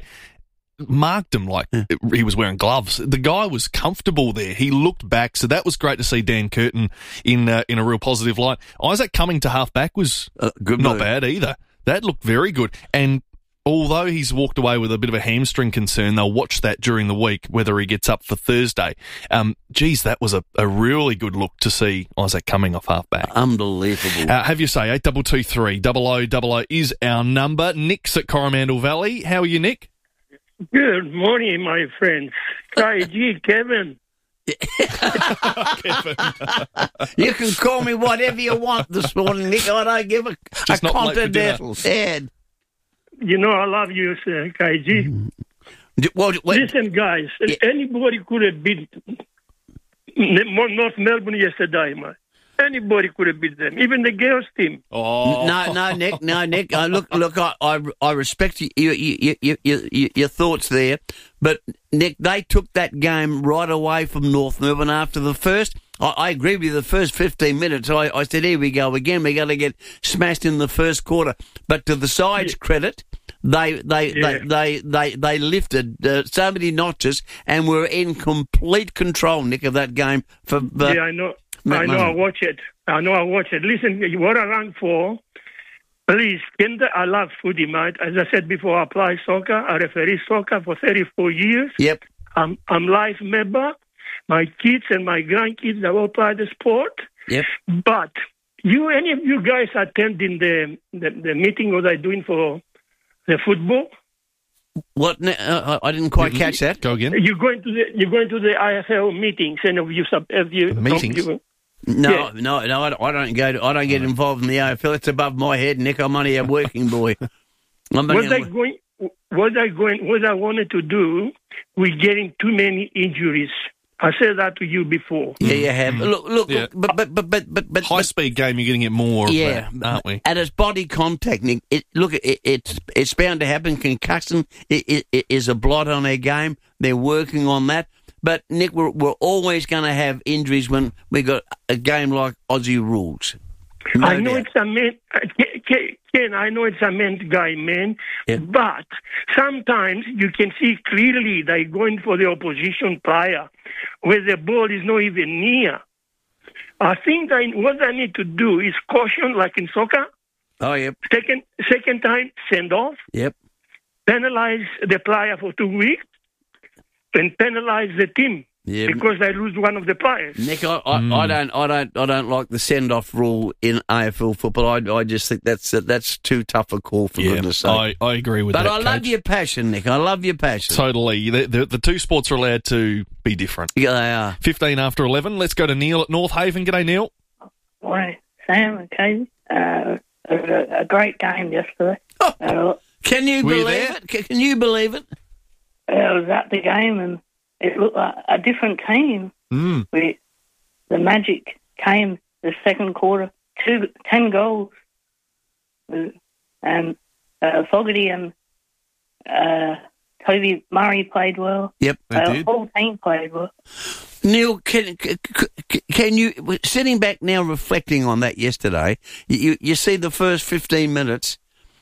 Speaker 16: marked him like yeah. he was wearing gloves. The guy was comfortable there. He looked back, so that was great to see Dan Curtin in uh, in a real positive light. Isaac Cumming to half-back was uh, good not move. bad either. That looked very good. And although he's walked away with a bit of a hamstring concern, they'll watch that during the week, whether he gets up for Thursday. Um, geez, that was a, a really good look to see Isaac Cumming off half-back.
Speaker 3: Unbelievable.
Speaker 16: Uh, have you say, eight two two three, double oh double oh is our number. Nick's at Coromandel Valley. How are you, Nick?
Speaker 5: Good morning, my friends. K G, Kevin.
Speaker 3: Kevin. You can call me whatever you want this morning, Nick. I don't give a, a continental head.
Speaker 5: You know I love you, sir, K G.
Speaker 3: Well, well,
Speaker 5: Listen, guys, yeah. anybody could have beat North Melbourne yesterday, man. Anybody could have beat them, even the girls' team.
Speaker 3: Oh. No, no, Nick, no, Nick. Uh, look, look, I, I, I respect you, you, you, you, you, you, your thoughts there, but Nick, they took that game right away from North Melbourne after the first. I, I agree with you. The first fifteen minutes, I, I said, "Here we go again. We're going to get smashed in the first quarter." But to the side's yeah. credit, they, they, yeah. they, they, they, they lifted uh, so many notches and were in complete control, Nick, of that game. For uh,
Speaker 5: yeah, I know. I know I watch it. I know I watch it. Listen, what I rang for, please, can the, I love footy, mate. As I said before, I play soccer. I referee soccer for thirty-four years.
Speaker 3: Yep.
Speaker 5: I'm I'm live member. My kids and my grandkids, they all play the sport.
Speaker 3: Yep.
Speaker 5: But you, any of you guys attending the the, the meeting what they're doing for the football?
Speaker 3: What? Uh, I didn't quite catch that.
Speaker 16: Go again.
Speaker 5: You're going to the you're going to the I F L meetings, and if you sub if you
Speaker 16: the meetings.
Speaker 5: You,
Speaker 3: No,
Speaker 5: yeah.
Speaker 3: no, no. I don't, I don't go. To, I don't get involved in the A F L. It's above my head, Nick. I'm only a working boy. I'm
Speaker 5: what I going? What I going? What I wanted to do? We're getting too many injuries. I said that to you before.
Speaker 3: Yeah, you have.
Speaker 16: Mm-hmm.
Speaker 3: Look, look,
Speaker 16: yeah.
Speaker 3: look but, but, but, but, but, but
Speaker 16: high
Speaker 3: but,
Speaker 16: speed game. You're getting it more.
Speaker 3: Yeah,
Speaker 16: of that, aren't we?
Speaker 3: And it's body contact, Nick. It, look, it, it's it's bound to happen. Concussion it, it, it is a blot on their game. They're working on that. But, Nick, we're, we're always going to have injuries when we got a game like Aussie rules. No
Speaker 5: I know
Speaker 3: doubt.
Speaker 5: it's a man, Ken, I know it's a man guy, man,
Speaker 3: yeah.
Speaker 5: but sometimes you can see clearly they're going for the opposition player where the ball is not even near. I think I, what I need to do is caution, like in soccer.
Speaker 3: Oh, yep.
Speaker 5: Second, second time, send off.
Speaker 3: Yep.
Speaker 5: Penalize the player for two weeks. And penalize the team.
Speaker 3: Yeah.
Speaker 5: because they lose one of the players.
Speaker 3: Nick, I, I, mm. I don't, I don't, I don't like the send-off rule in A F L football. I, I just think that's that's too tough a call, for
Speaker 16: yeah,
Speaker 3: goodness sake.
Speaker 16: I, I agree with
Speaker 3: but
Speaker 16: that.
Speaker 3: But I
Speaker 16: Coach.
Speaker 3: love your passion, Nick. I love your passion.
Speaker 16: Totally. The, the, the two sports are allowed to be different.
Speaker 3: Yeah, they are.
Speaker 16: Fifteen after eleven. Let's go to Neil at North Haven. G'day, Neil.
Speaker 13: Morning, Sam and Katie. Uh, it was a, a great game yesterday.
Speaker 3: Oh,
Speaker 13: uh,
Speaker 3: can you
Speaker 16: Were
Speaker 3: believe
Speaker 16: you
Speaker 3: it? Can you believe it?
Speaker 13: I was at the game and it looked like a different team.
Speaker 16: Mm.
Speaker 13: We, the magic came the second quarter, two, ten goals. And uh, Fogarty and uh, Toby Murray played well.
Speaker 3: Yep,
Speaker 13: they uh, did. The whole team played well.
Speaker 3: Neil, can, can you, sitting back now reflecting on that yesterday, you, you see the first fifteen minutes,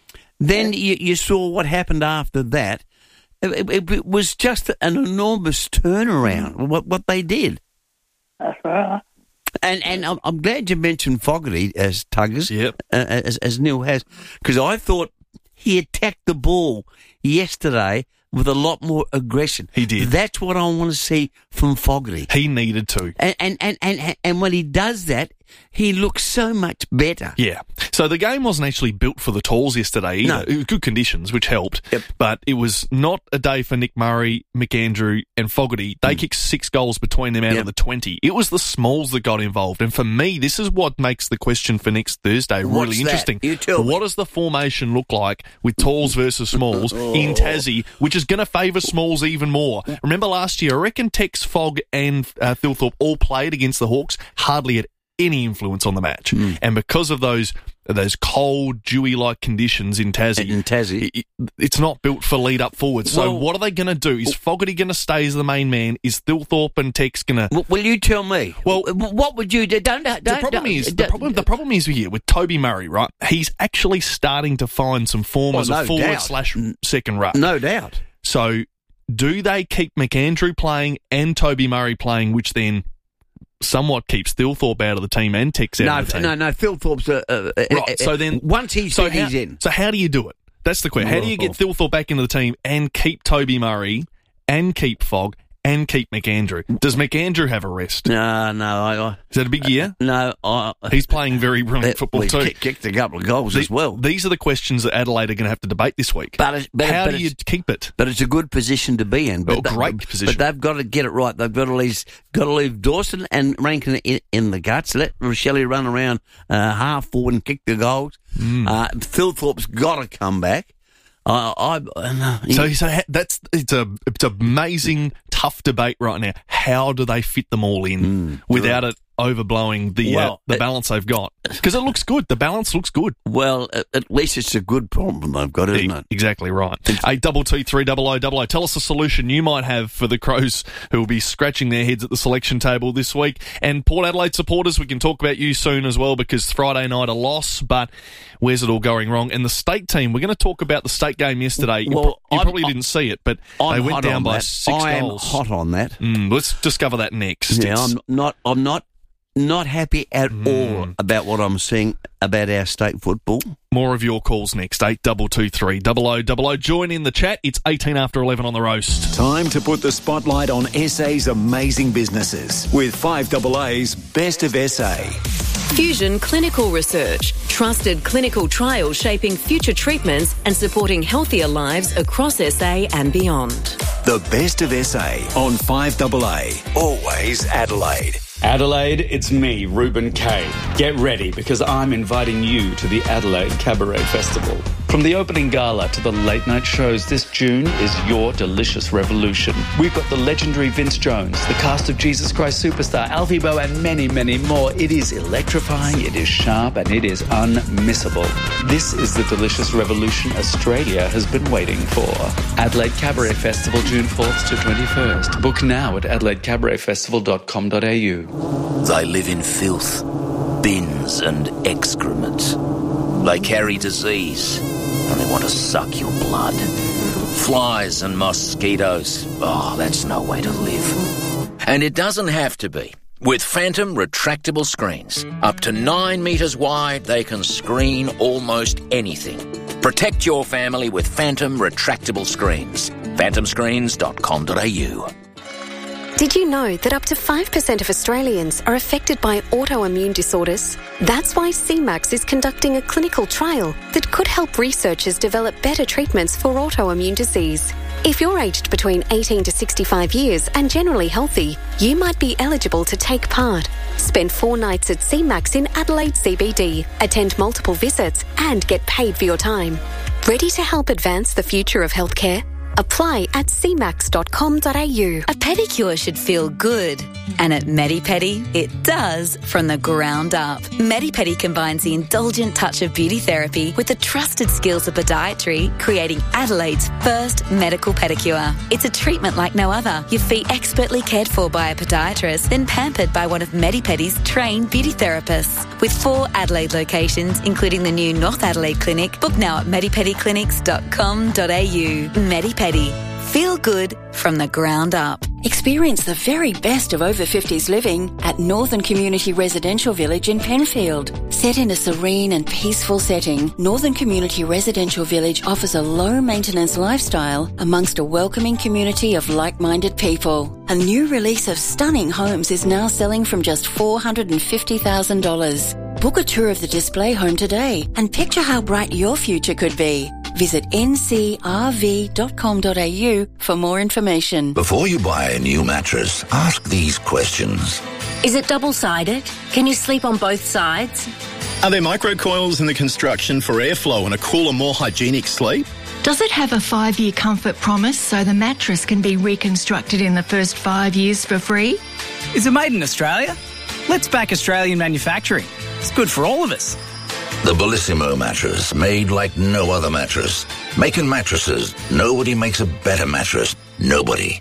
Speaker 3: then you, you saw what happened after that. It, it, it was just an enormous turnaround, what what they did.
Speaker 13: That's right.
Speaker 3: And and I'm, I'm glad you mentioned Fogarty as Tuggers,
Speaker 16: yep.
Speaker 3: uh, as, as Neil has, because I thought he attacked the ball yesterday with a lot more aggression.
Speaker 16: He did.
Speaker 3: That's what I want to see from Fogarty.
Speaker 16: He needed to.
Speaker 3: And and, and, and, and when he does that, he looks so much better.
Speaker 16: Yeah. So the game wasn't actually built for the Talls yesterday either.
Speaker 3: No.
Speaker 16: It was good conditions, which helped.
Speaker 3: Yep.
Speaker 16: But it was not a day for Nick Murray, McAndrew and Fogarty. They mm. kicked six goals between them out
Speaker 3: yep.
Speaker 16: of the twenty. It was the Smalls that got involved. And for me, this is what makes the question for next Thursday
Speaker 3: What's
Speaker 16: really
Speaker 3: that?
Speaker 16: interesting.
Speaker 3: You tell
Speaker 16: what
Speaker 3: me.
Speaker 16: does the formation look like with Talls versus Smalls
Speaker 3: oh.
Speaker 16: in Tassie, which is going to favour Smalls even more? Remember last year, I reckon Tex, Fogg and uh, Thilthorpe all played against the Hawks, hardly had any influence on the match. Mm. And because of those those cold, dewy-like conditions in Tassie,
Speaker 3: in Tassie.
Speaker 16: It, it's not built for lead-up forward. So
Speaker 3: well,
Speaker 16: what are they going to do? Is Fogarty going to stay as the main man? Is Thilthorpe and Tex going to...
Speaker 3: Will you tell me?
Speaker 16: Well,
Speaker 3: what would you do? Don't, don't,
Speaker 16: the problem
Speaker 3: don't,
Speaker 16: is
Speaker 3: don't,
Speaker 16: the problem. The problem is here with Toby Murray, right? He's actually starting to find some form
Speaker 3: well,
Speaker 16: as
Speaker 3: no
Speaker 16: a forward
Speaker 3: doubt.
Speaker 16: slash second ruck.
Speaker 3: No doubt.
Speaker 16: So do they keep McAndrew playing and Toby Murray playing, which then somewhat keeps Thilthorpe out of the team and Tex out
Speaker 3: no,
Speaker 16: of the team?
Speaker 3: No, no, Thilthorpe's... Uh, uh,
Speaker 16: right,
Speaker 3: uh,
Speaker 16: so then...
Speaker 3: Once he's
Speaker 16: so
Speaker 3: in,
Speaker 16: how,
Speaker 3: he's in.
Speaker 16: So how do you do it? That's the question. How do you get Thilthorpe back into the team and keep Toby Murray and keep Fogg and keep McAndrew? Does McAndrew have a rest?
Speaker 3: No, no. I, I,
Speaker 16: Is that a big year?
Speaker 3: Uh, no. I,
Speaker 16: He's playing very brilliant football
Speaker 3: well,
Speaker 16: too.
Speaker 3: Kicked, kicked a couple of goals
Speaker 16: the,
Speaker 3: as well.
Speaker 16: These are the questions that Adelaide are going to have to debate this week.
Speaker 3: But, it's, but
Speaker 16: How
Speaker 3: but
Speaker 16: do you keep it?
Speaker 3: But it's a good position to be in. But
Speaker 16: oh, great
Speaker 3: they,
Speaker 16: position.
Speaker 3: But they've got to get it right. They've got to leave, got to leave Dawson and Rankin in, in the guts. Let Rochelle run around uh, half forward and kick the goals.
Speaker 16: Mm.
Speaker 3: Uh, Thilthorpe's got to come back. Uh, I, uh,
Speaker 16: so, so ha- that's it's a it's an amazing tough debate right now. How do they fit them all in
Speaker 3: mm,
Speaker 16: without it overblowing the
Speaker 3: well,
Speaker 16: uh, the
Speaker 3: it,
Speaker 16: balance they've got? Because it looks good. The balance looks good.
Speaker 3: Well, at, at least it's a good problem they've got, isn't it?
Speaker 16: Exactly right. Eight double two three double o double o. Tell us a solution you might have for the Crows who will be scratching their heads at the selection table this week. And Port Adelaide supporters, we can talk about you soon as well because Friday night a loss, but where's it all going wrong? And the state team, we're going to talk about the state game yesterday.
Speaker 3: Well,
Speaker 16: you, pro- you
Speaker 3: I'm,
Speaker 16: probably didn't see it, but
Speaker 3: I'm
Speaker 16: they went down by
Speaker 3: that.
Speaker 16: six
Speaker 3: I
Speaker 16: goals.
Speaker 3: am hot on that.
Speaker 16: Mm, let's discover that next.
Speaker 3: Yeah,
Speaker 16: It's-
Speaker 3: I'm not. I'm not. Not happy at
Speaker 16: Mm.
Speaker 3: all about what I'm seeing about our state football.
Speaker 16: More of your calls next. Eight double two three double o double o. Join in the chat. It's eighteen after eleven on the roast.
Speaker 6: Time to put the spotlight on S A's amazing businesses with five double A's Best of S A.
Speaker 7: Fusion Clinical Research. Trusted clinical trials shaping future treatments and supporting healthier lives across S A and beyond.
Speaker 6: The Best of S A on five double A. Always Adelaide.
Speaker 18: Adelaide, it's me, Ruben Kay. Get ready because I'm inviting you to the Adelaide Cabaret Festival. From the opening gala to the late night shows, this June is your delicious revolution. We've got the legendary Vince Jones, the cast of Jesus Christ Superstar, Alfie Boe and many, many more. It is electrifying, it is sharp and it is unmissable. This is the delicious revolution Australia has been waiting for. Adelaide Cabaret Festival, June fourth to twenty-first. Book now at adelaide cabaret festival dot com dot a u.
Speaker 19: They live in filth, bins and excrement. They carry disease and they want to suck your blood. Flies and mosquitoes. Oh, that's no way to live. And it doesn't have to be. With Phantom retractable screens. Up to nine metres wide, they can screen almost anything. Protect your family with Phantom retractable screens. phantom screens dot com dot a u.
Speaker 8: Did you know that up to five percent of Australians are affected by autoimmune disorders? That's why C MAX is conducting a clinical trial that could help researchers develop better treatments for autoimmune disease. If you're aged between eighteen to sixty-five years and generally healthy, you might be eligible to take part. Spend four nights at C MAX in Adelaide C B D, attend multiple visits and get paid for your time. Ready to help advance the future of healthcare? Apply at c max dot com dot a u.
Speaker 11: A pedicure should feel good. And at Medipedi, it does from the ground up. Medipedi combines the indulgent touch of beauty therapy with the trusted skills of podiatry, creating Adelaide's first medical pedicure. It's a treatment like no other. Your feet expertly cared for by a podiatrist, then pampered by one of Medipedi's trained beauty therapists. With four Adelaide locations, including the new North Adelaide Clinic, book now at medipedi clinics dot com dot a u. Medipedi. Feel good from the ground up.
Speaker 8: Experience the very best of over fifties living at Northern Community Residential Village in Penfield. Set in a serene and peaceful setting, Northern Community Residential Village offers a low-maintenance lifestyle amongst a welcoming community of like-minded people. A new release of stunning homes is now selling from just four hundred fifty thousand dollars. Book a tour of the display home today and picture how bright your future could be. Visit n c r v dot com dot a u for more information.
Speaker 20: Before you buy a new mattress, ask these questions.
Speaker 21: Is it double-sided? Can you sleep on both sides?
Speaker 23: Are there microcoils in the construction for airflow and a cooler, more hygienic sleep?
Speaker 24: Does it have a five-year comfort promise so the mattress can be reconstructed in the first five years for free?
Speaker 25: Is it made in Australia? Let's back Australian manufacturing. It's good for all of us.
Speaker 20: The Bellissimo mattress, made like no other mattress. Making mattresses, nobody makes a better mattress. Nobody.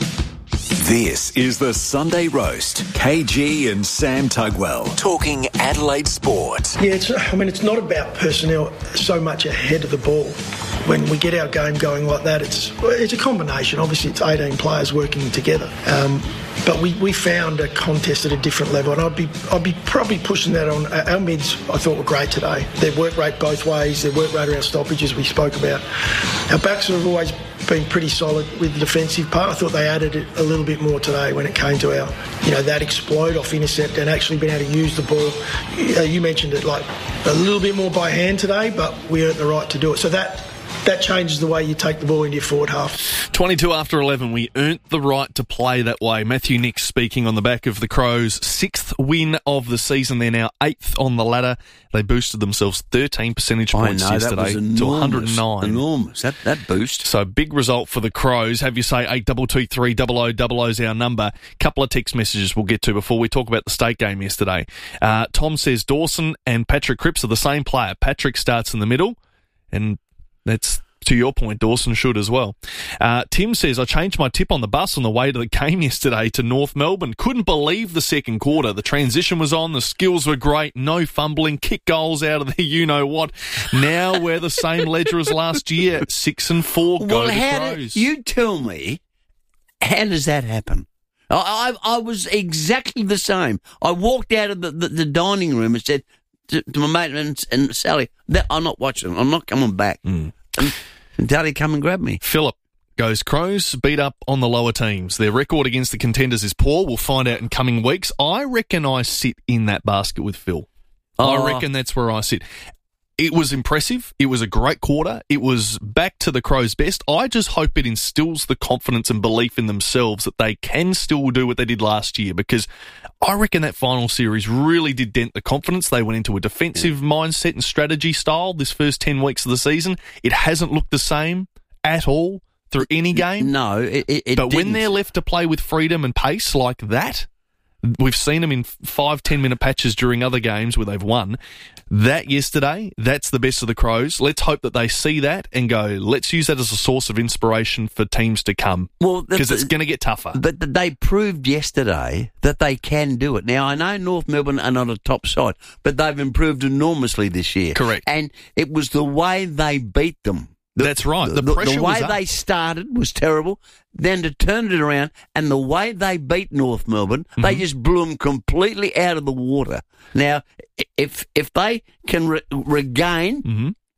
Speaker 6: This is the Sunday Roast. K G and Sam Tugwell talking Adelaide sport.
Speaker 1: Yeah, it's, I mean, it's not about personnel so much ahead of the ball. When we get our game going like that, it's it's a combination. Obviously, it's eighteen players working together. Um, but we, we found a contest at a different level, and I'd be I'd be probably pushing that on. Our mids, I thought, were great today. Their work rate both ways, their work rate around stoppages we spoke about. Our backs have always been pretty solid with the defensive part. I thought they added it a little bit more today when it came to our, you know, that explode off intercept and actually being able to use the ball. You, you mentioned it, like a little bit more by hand today, but we earned the right to do it. So that that changes the way you take the ball into your forward half.
Speaker 16: twenty-two after eleven, we earned the right to play that way. Matthew Nix speaking on the back of the Crows' sixth win of the season. They're now eighth on the ladder. They boosted themselves thirteen percentage points
Speaker 3: I know,
Speaker 16: yesterday
Speaker 3: that was enormous,
Speaker 16: to one hundred nine.
Speaker 3: Enormous, that, that boost.
Speaker 16: So big result for the Crows. Have you say eight double two three double oh double oh is our number. Couple of text messages we'll get to before we talk about the state game yesterday. Uh, Tom says Dawson and Patrick Cripps are the same player. Patrick starts in the middle, and that's... to your point, Dawson should as well. Uh, Tim says, I changed my tip on the bus on the way to the game yesterday to North Melbourne. Couldn't believe the second quarter. The transition was on. The skills were great. No fumbling. Kick goals out of the you-know-what. Now we're the same ledger as last year. Six and four. Go
Speaker 3: well,
Speaker 16: the
Speaker 3: how
Speaker 16: Crows.
Speaker 3: Did, you tell me, how does that happen? I, I, I was exactly the same. I walked out of the, the, the dining room and said to, to my mate and, and Sally, that, I'm not watching. I'm not coming back.
Speaker 16: Mm.
Speaker 3: And, and Daddy come and grab me.
Speaker 16: Philip goes, Crows beat up on the lower teams. Their record against the contenders is poor. We'll find out in coming weeks. I reckon I sit in that basket with Phil.
Speaker 3: Oh.
Speaker 16: I reckon that's where I sit. It was impressive. It was a great quarter. It was back to the Crows' best. I just hope it instills the confidence and belief in themselves that they can still do what they did last year, because I reckon that final series really did dent the confidence. They went into a defensive yeah. mindset and strategy style this first ten weeks of the season. It hasn't looked the same at all through any game.
Speaker 3: No, it, it, it
Speaker 16: But
Speaker 3: didn't.
Speaker 16: when they're left to play with freedom and pace like that, we've seen them in five, ten-minute patches during other games where they've won. That yesterday, that's the best of the Crows. Let's hope that they see that and go, let's use that as a source of inspiration for teams to come.
Speaker 3: Well,
Speaker 16: because it's going to get tougher.
Speaker 3: But they proved yesterday that they can do it. Now, I know North Melbourne are not a top side, but they've improved enormously this year.
Speaker 16: Correct.
Speaker 3: And it was the way they beat them. The,
Speaker 16: That's right. The,
Speaker 3: the
Speaker 16: pressure
Speaker 3: the way
Speaker 16: was up.
Speaker 3: they started was terrible. Then to turn it around, and the way they beat North Melbourne, mm-hmm. they just blew them completely out of the water. Now, if if they can re- regain
Speaker 16: mm-hmm.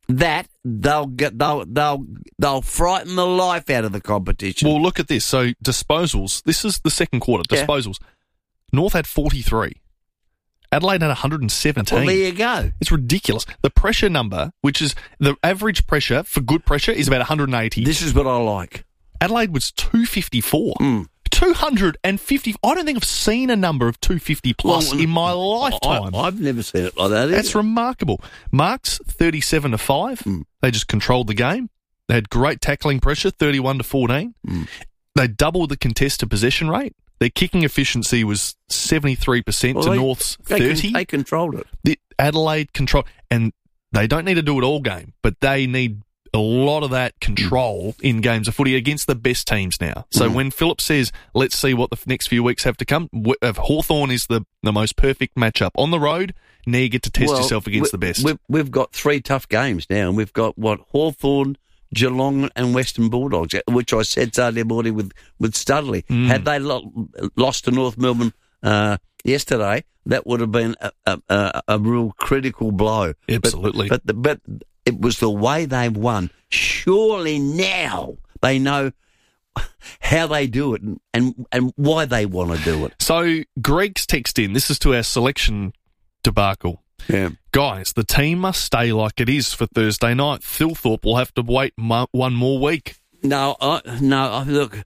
Speaker 3: that, they'll get they'll they'll they'll frighten the life out of the competition.
Speaker 16: Well, look at this. So disposals. This is the second quarter. Disposals. Yeah. North had forty-three. Adelaide had one hundred seventeen.
Speaker 3: Well, there you go.
Speaker 16: It's ridiculous. The pressure number, which is the average pressure for good pressure, is about one hundred eighty.
Speaker 3: This is what I like.
Speaker 16: Adelaide was two fifty-four.
Speaker 3: Mm.
Speaker 16: two hundred fifty. I don't think I've seen a number of two fifty plus well, in my lifetime.
Speaker 3: I, I've never seen it like that.
Speaker 16: That's
Speaker 3: either.
Speaker 16: remarkable. Marks thirty-seven to five. Mm. They just controlled the game. They had great tackling pressure, thirty-one to fourteen.
Speaker 3: Mm.
Speaker 16: They doubled the contested possession rate. Their kicking efficiency was seventy-three percent
Speaker 3: well,
Speaker 16: to
Speaker 3: they,
Speaker 16: North's
Speaker 3: they
Speaker 16: thirty.
Speaker 3: Con- they controlled it.
Speaker 16: The Adelaide control, and they don't need to do it all game, but they need a lot of that control mm. in games of footy against the best teams now. So mm. when Philip says, let's see what the next few weeks have to come, Hawthorn is the, the most perfect matchup. On the road, now you get to test
Speaker 3: well,
Speaker 16: yourself against the best.
Speaker 3: We've, we've got three tough games now, and we've got, what, Hawthorn, Geelong and Western Bulldogs, which I said Saturday morning with, with Studley. Mm. Had they lo- lost to North Melbourne uh, yesterday, that would have been a, a, a, a real critical blow.
Speaker 16: Absolutely.
Speaker 3: But, but, the, but it was the way they've won. Surely now they know how they do it and, and, and why they want to do it.
Speaker 16: So Greg's text in. This is to our selection debacle.
Speaker 3: Yeah.
Speaker 16: Guys, the team must stay like it is for Thursday night. Thilthorpe will have to wait mo- one more week.
Speaker 3: No, I, no. Look,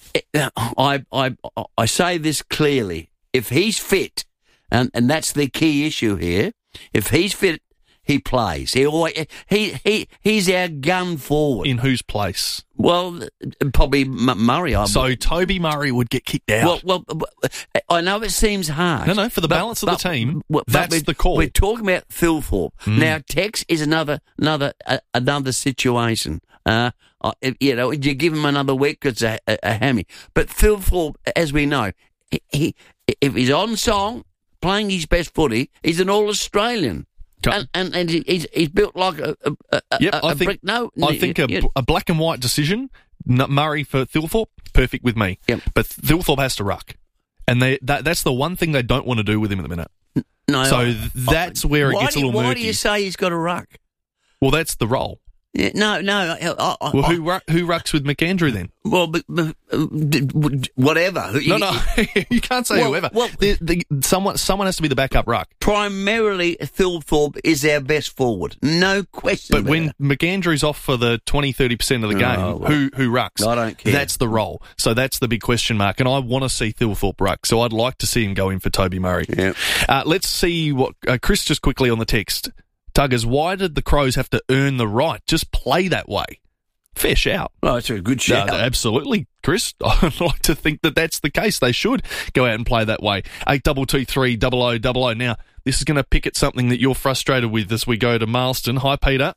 Speaker 3: I, I, I say this clearly. If he's fit, and, and that's the key issue here, if he's fit, he plays. He always, he he he's our gun forward.
Speaker 16: In whose place?
Speaker 3: Well, probably M- Murray. I
Speaker 16: so
Speaker 3: believe.
Speaker 16: Toby Murray would get kicked out.
Speaker 3: Well, well, I know it seems harsh.
Speaker 16: No, no. For the
Speaker 3: but,
Speaker 16: balance of
Speaker 3: but,
Speaker 16: the team,
Speaker 3: but,
Speaker 16: that's
Speaker 3: but
Speaker 16: the call.
Speaker 3: We're talking about Thilthorpe
Speaker 16: Mm.
Speaker 3: now. Tex is another another uh, another situation. Uh, you know, you give him another week, it's a, a, a hammy. But Thilthorpe, as we know, he, he if he's on song, playing his best footy, he's an All-Australian. And, and, and he's, he's built like a, a, a,
Speaker 16: yep,
Speaker 3: a,
Speaker 16: I
Speaker 3: a
Speaker 16: think,
Speaker 3: brick. No,
Speaker 16: I think a, a black and white decision, Murray for Thilthorpe, perfect with me.
Speaker 3: Yep.
Speaker 16: But Thilthorpe has to ruck. And they, that, that's the one thing they don't want to do with him at the minute.
Speaker 3: No,
Speaker 16: so
Speaker 3: I,
Speaker 16: that's
Speaker 3: I,
Speaker 16: where it
Speaker 3: why
Speaker 16: gets
Speaker 3: do,
Speaker 16: a little
Speaker 3: why
Speaker 16: murky.
Speaker 3: Why do you say he's got to ruck?
Speaker 16: Well, that's the role.
Speaker 3: Yeah, no, no. I, I,
Speaker 16: well, who ruck, who rucks with McAndrew then?
Speaker 3: Well, but, but, whatever.
Speaker 16: No, no, you can't say
Speaker 3: well,
Speaker 16: whoever.
Speaker 3: Well,
Speaker 16: the, the, someone, someone has to be the backup ruck.
Speaker 3: Primarily, Thilthorpe is our best forward, no question.
Speaker 16: But when
Speaker 3: it.
Speaker 16: McAndrew's off for the twenty, thirty percent of the game,
Speaker 3: oh, well,
Speaker 16: who who rucks?
Speaker 3: I don't care.
Speaker 16: That's the role. So that's the big question mark. And I want to see Thilthorpe ruck. So I'd like to see him go in for Toby Murray.
Speaker 3: Yeah.
Speaker 16: Uh, let's see what uh, Chris just quickly on the text. Tuggers, why did the Crows have to earn the right? Just play that way. Fair shout.
Speaker 3: Oh, it's a good shout.
Speaker 16: No, absolutely, Chris. I'd like to think that that's the case. They should go out and play that way. eight two two three double oh double oh. Now, this is going to pick at something that you're frustrated with as we go to Marston. Hi, Peter.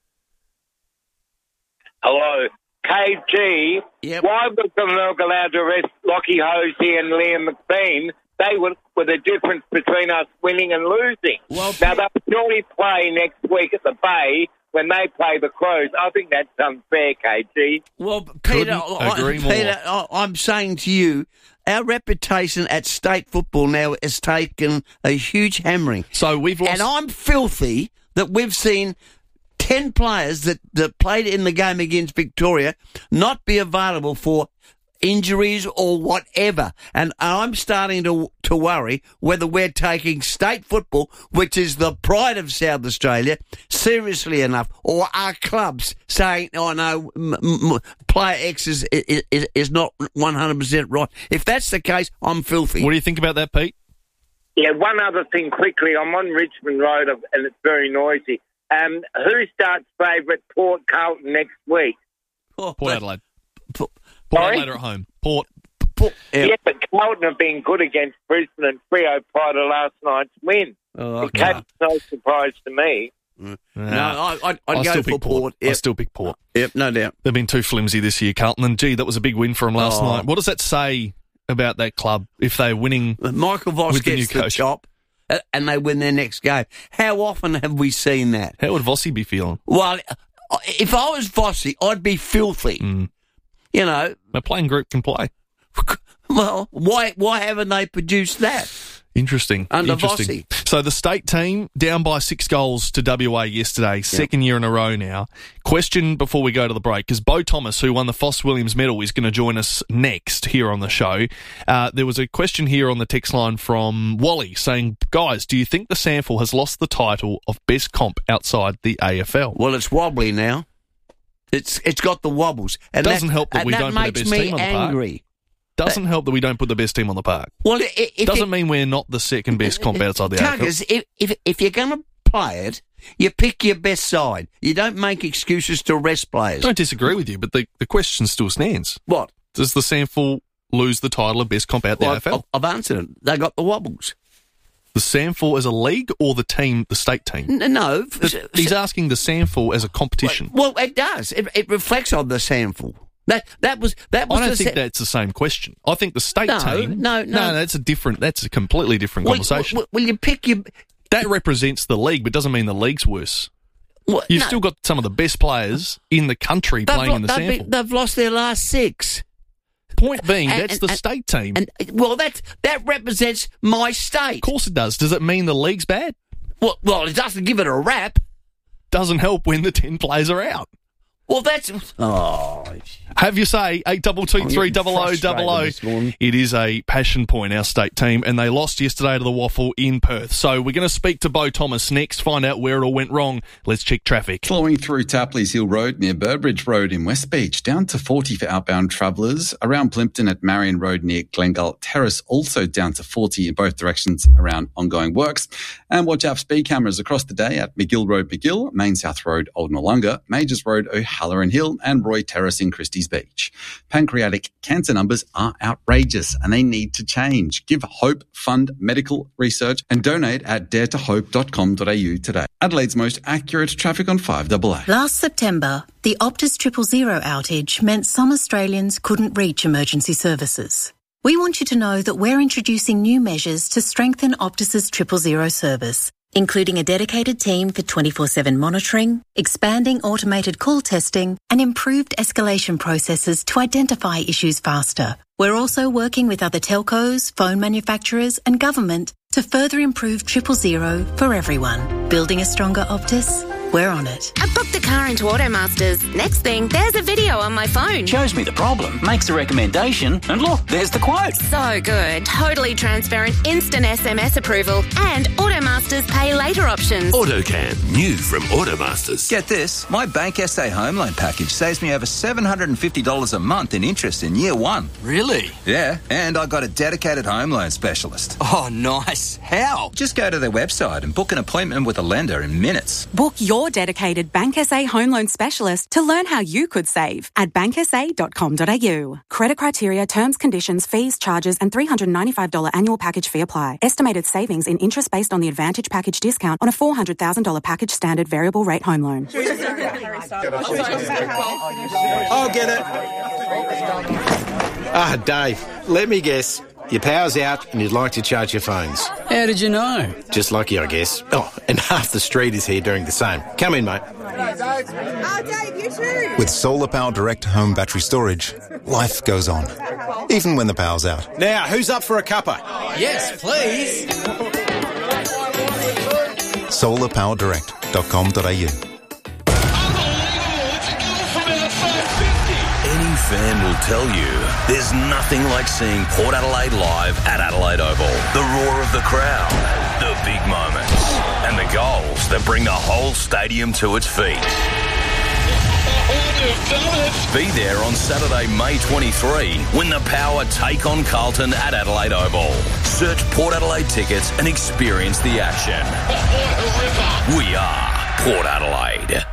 Speaker 9: Hello. K G,
Speaker 3: yep.
Speaker 9: Why was the Milk allowed to arrest Lockie Hosey and Liam McBean? They were, were the difference between us winning and losing.
Speaker 3: Well,
Speaker 9: now, they'll surely play next week at the Bay when they play the Crows. I think that's unfair, K G.
Speaker 3: Well, Peter, I, Peter I, I'm saying to you, our reputation at state football now has taken a huge hammering.
Speaker 16: So we've lost...
Speaker 3: And I'm filthy that we've seen ten players that, that played in the game against Victoria not be available for injuries or whatever. And I'm starting to to worry whether we're taking state football, which is the pride of South Australia, seriously enough, or are clubs saying, oh no, m- m- player X is, is, is not one hundred percent right. If that's the case, I'm filthy.
Speaker 16: What do you think about that, Pete?
Speaker 9: Yeah, one other thing quickly. I'm on Richmond Road and it's very noisy. Um, who starts favourite Port Carlton next week?
Speaker 3: Oh,
Speaker 16: Port Adelaide.
Speaker 3: Port,
Speaker 16: Port Adelaide are at home. Port.
Speaker 3: Port
Speaker 9: yeah. yeah, but Carlton have been good against Brisbane and Freo prior to last night's win.
Speaker 3: Oh,
Speaker 9: it came as no surprise to me.
Speaker 3: Mm. No, I, I'd, I'd
Speaker 16: I
Speaker 3: go
Speaker 16: still
Speaker 3: for
Speaker 16: pick
Speaker 3: Port.
Speaker 16: Port.
Speaker 3: Yep.
Speaker 16: I still pick Port.
Speaker 3: Yep, no doubt.
Speaker 16: They've been too flimsy this year, Carlton. And, gee, that was a big win for them last
Speaker 3: Oh.
Speaker 16: night. What does that say about that club if they're winning
Speaker 3: Michael Voss
Speaker 16: with the
Speaker 3: gets
Speaker 16: new
Speaker 3: the
Speaker 16: coach?
Speaker 3: chop and they win their next game. How often have we seen that?
Speaker 16: How would Vossi be feeling?
Speaker 3: Well, if I was Vossi, I'd be filthy.
Speaker 16: Mm.
Speaker 3: You know.
Speaker 16: The playing group can play.
Speaker 3: Well, why why haven't they produced that?
Speaker 16: Interesting.
Speaker 3: Under
Speaker 16: Interesting.
Speaker 3: Vossi.
Speaker 16: So So the state team down by six goals to W A yesterday, second year in a row now. Question before we go to the break, because Bo Thomas, who won the Foss Williams medal, is going to join us next here on the show. Uh, there was a question here on the text line from Wally saying, guys, do you think the SANFL has lost the title of best comp outside the A F L?
Speaker 3: Well, it's wobbly now. It's It's got the wobbles.
Speaker 16: And doesn't that, help that we
Speaker 3: that
Speaker 16: don't put the best team on the park.
Speaker 3: angry.
Speaker 16: Doesn't help that we don't put the best team on the park.
Speaker 3: Well, it, it
Speaker 16: doesn't
Speaker 3: it,
Speaker 16: mean we're not the second best comp outside the A F L.
Speaker 3: Tuggers, if, if, if you're going to play it, you pick your best side. You don't make excuses to rest players.
Speaker 16: I don't disagree with you, but the, the question still stands.
Speaker 3: What?
Speaker 16: Does the SANFL lose the title of best comp out the
Speaker 3: well,
Speaker 16: A F L?
Speaker 3: I've answered it. They got the wobbles.
Speaker 16: The SANFL as a league or the team, the state team?
Speaker 3: N- no.
Speaker 16: The, he's asking the SANFL as a competition.
Speaker 3: Well, well it does. It, it reflects on the SANFL. That that was that was.
Speaker 16: I don't
Speaker 3: the
Speaker 16: think
Speaker 3: sa-
Speaker 16: that's the same question. I think the state
Speaker 3: no,
Speaker 16: team.
Speaker 3: No, no,
Speaker 16: no. That's a different. That's a completely different
Speaker 3: well,
Speaker 16: conversation.
Speaker 3: Well, well, you pick your.
Speaker 16: That represents the league, but doesn't mean the league's worse.
Speaker 3: Well,
Speaker 16: You've
Speaker 3: no.
Speaker 16: still got some of the best players in the country
Speaker 3: They've
Speaker 16: playing
Speaker 3: lo-
Speaker 16: in the
Speaker 3: they've,
Speaker 16: SANFL.
Speaker 3: been, they've lost their last six.
Speaker 16: Point being,
Speaker 3: And-
Speaker 16: that's
Speaker 3: and-
Speaker 16: the
Speaker 3: and-
Speaker 16: state team.
Speaker 3: And well, that that represents my state.
Speaker 16: Of course it does. Does it mean the league's bad?
Speaker 3: Well, well, it doesn't give it a rap.
Speaker 16: Doesn't help when the ten players are out.
Speaker 3: Well, that's oh.
Speaker 16: Have you say eight double two three double o double o. It is a passion point, our state team, and they lost yesterday to the Waffle in Perth. So we're going to speak to Bo Thomas next, find out where it all went wrong. Let's check traffic.
Speaker 4: Flowing through Tapley's Hill Road near Burbridge Road in West Beach, down to forty for outbound travellers. Around Plimpton at Marion Road near Glengull Terrace, also down to forty in both directions around ongoing works. And watch out for speed cameras across the day at McGill Road, McGill, Main South Road, Old Nollunga, Majors Road, O'Halloran Hill, and Roy Terrace in Christie's Beach. Pancreatic cancer numbers are outrageous and they need to change. Give hope, fund medical research and donate at dare to hope dot com dot a u today. Adelaide's most accurate traffic on five A A.
Speaker 21: Last September, the Optus Triple Zero outage meant some Australians couldn't reach emergency services. We want you to know that we're introducing new measures to strengthen Optus's Triple Zero service, including a dedicated team for twenty-four seven monitoring, expanding automated call testing, and improved escalation processes to identify issues faster. We're also working with other telcos, phone manufacturers, and government to further improve Triple Zero for everyone. Building a stronger Optus? We're on it.
Speaker 10: I booked a car into Automasters. Next thing, there's a video on my phone.
Speaker 25: Shows me the problem, makes a recommendation, and look, there's the quote.
Speaker 10: So good. Totally transparent, instant S M S approval, and Automasters pay later options.
Speaker 12: AutoCam, new from Automasters.
Speaker 15: Get this, my Bank S A home loan package saves me over seven hundred fifty dollars a month in interest in year one.
Speaker 25: Really?
Speaker 15: Yeah, and I got a dedicated home loan specialist.
Speaker 25: Oh, nice. How?
Speaker 15: Just go to their website and book an appointment with a lender in minutes.
Speaker 22: Book your dedicated Bank S A home loan specialist to learn how you could save at bank s a dot com dot a u. Credit criteria, terms, conditions, fees, charges, and three hundred ninety-five dollars annual package fee apply. Estimated savings in interest based on the Advantage package discount on a four hundred thousand dollars package standard variable rate home loan.
Speaker 26: I'll get it. Ah, Dave, let me guess. Your power's out and you'd like to charge your phones.
Speaker 25: How did you know?
Speaker 26: Just lucky, I guess. Oh, and half the street is here doing the same. Come in, mate.
Speaker 27: Oh, Dave, you too.
Speaker 28: With Solar Power Direct Home Battery Storage, life goes on, even when the power's out.
Speaker 26: Now, who's up for a cuppa?
Speaker 25: Yes, please.
Speaker 28: solar power direct dot com dot a u.
Speaker 12: Any fan will tell you there's nothing like seeing Port Adelaide live at Adelaide Oval. The roar of the crowd, the big moments, and the goals that bring the whole stadium to its feet. Be there on Saturday, May twenty-third, when the Power take on Carlton at Adelaide Oval. Search Port Adelaide tickets and experience the action. We are Port Adelaide.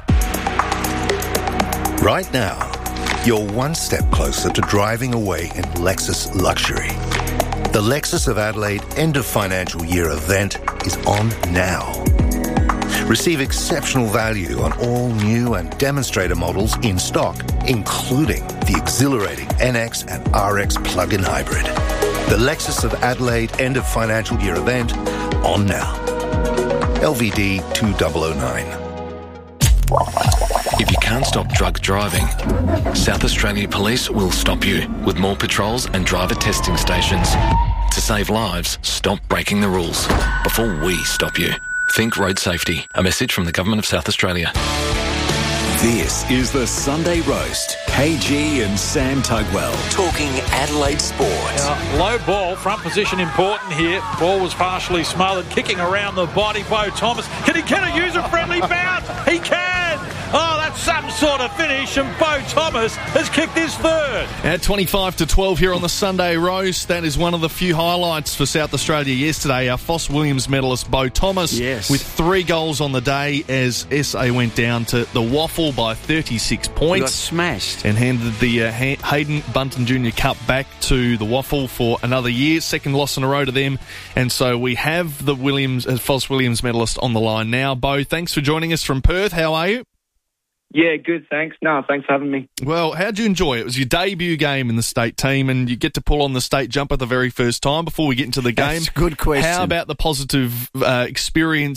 Speaker 28: Right now, you're one step closer to driving away in Lexus luxury. The Lexus of Adelaide end of financial year event is on now. Receive exceptional value on all new and demonstrator models in stock, including the exhilarating N X and R X plug-in hybrid. The Lexus of Adelaide end of financial year event on now. L V D two thousand nine.
Speaker 29: If you can't stop drunk driving, South Australia Police will stop you with more patrols and driver testing stations. To save lives, stop breaking the rules before we stop you. Think road safety. A message from the Government of South Australia.
Speaker 6: This is the Sunday Roast. K G and Sam Tugwell talking Adelaide sport.
Speaker 2: Uh, low ball, front position important here. Ball was partially smothered, kicking around the body. Beau Thomas. Can he get a user-friendly bounce? He can! Oh, that's some sort of finish, and Beau Thomas has kicked his third.
Speaker 16: At twenty-five to twelve here on the Sunday Roast, that is one of the few highlights for South Australia yesterday. Our Foss Williams medalist Beau Thomas
Speaker 3: yes.
Speaker 16: with three goals on the day as S A went down to the Waffle by thirty-six points.
Speaker 3: He got smashed.
Speaker 16: And handed the uh, Hayden Bunton Junior Cup back to the Waffle for another year. Second loss in a row to them. And so we have the Williams, uh, Foss Williams medalist on the line now. Beau, thanks for joining us from Perth. How are you?
Speaker 5: Yeah, good, thanks. No, thanks for having me.
Speaker 16: Well, how'd you enjoy it? It was your debut game in the state team, and you get to pull on the state jumper the very first time before we get into the game.
Speaker 3: That's a good question.
Speaker 16: How about the positive uh, experience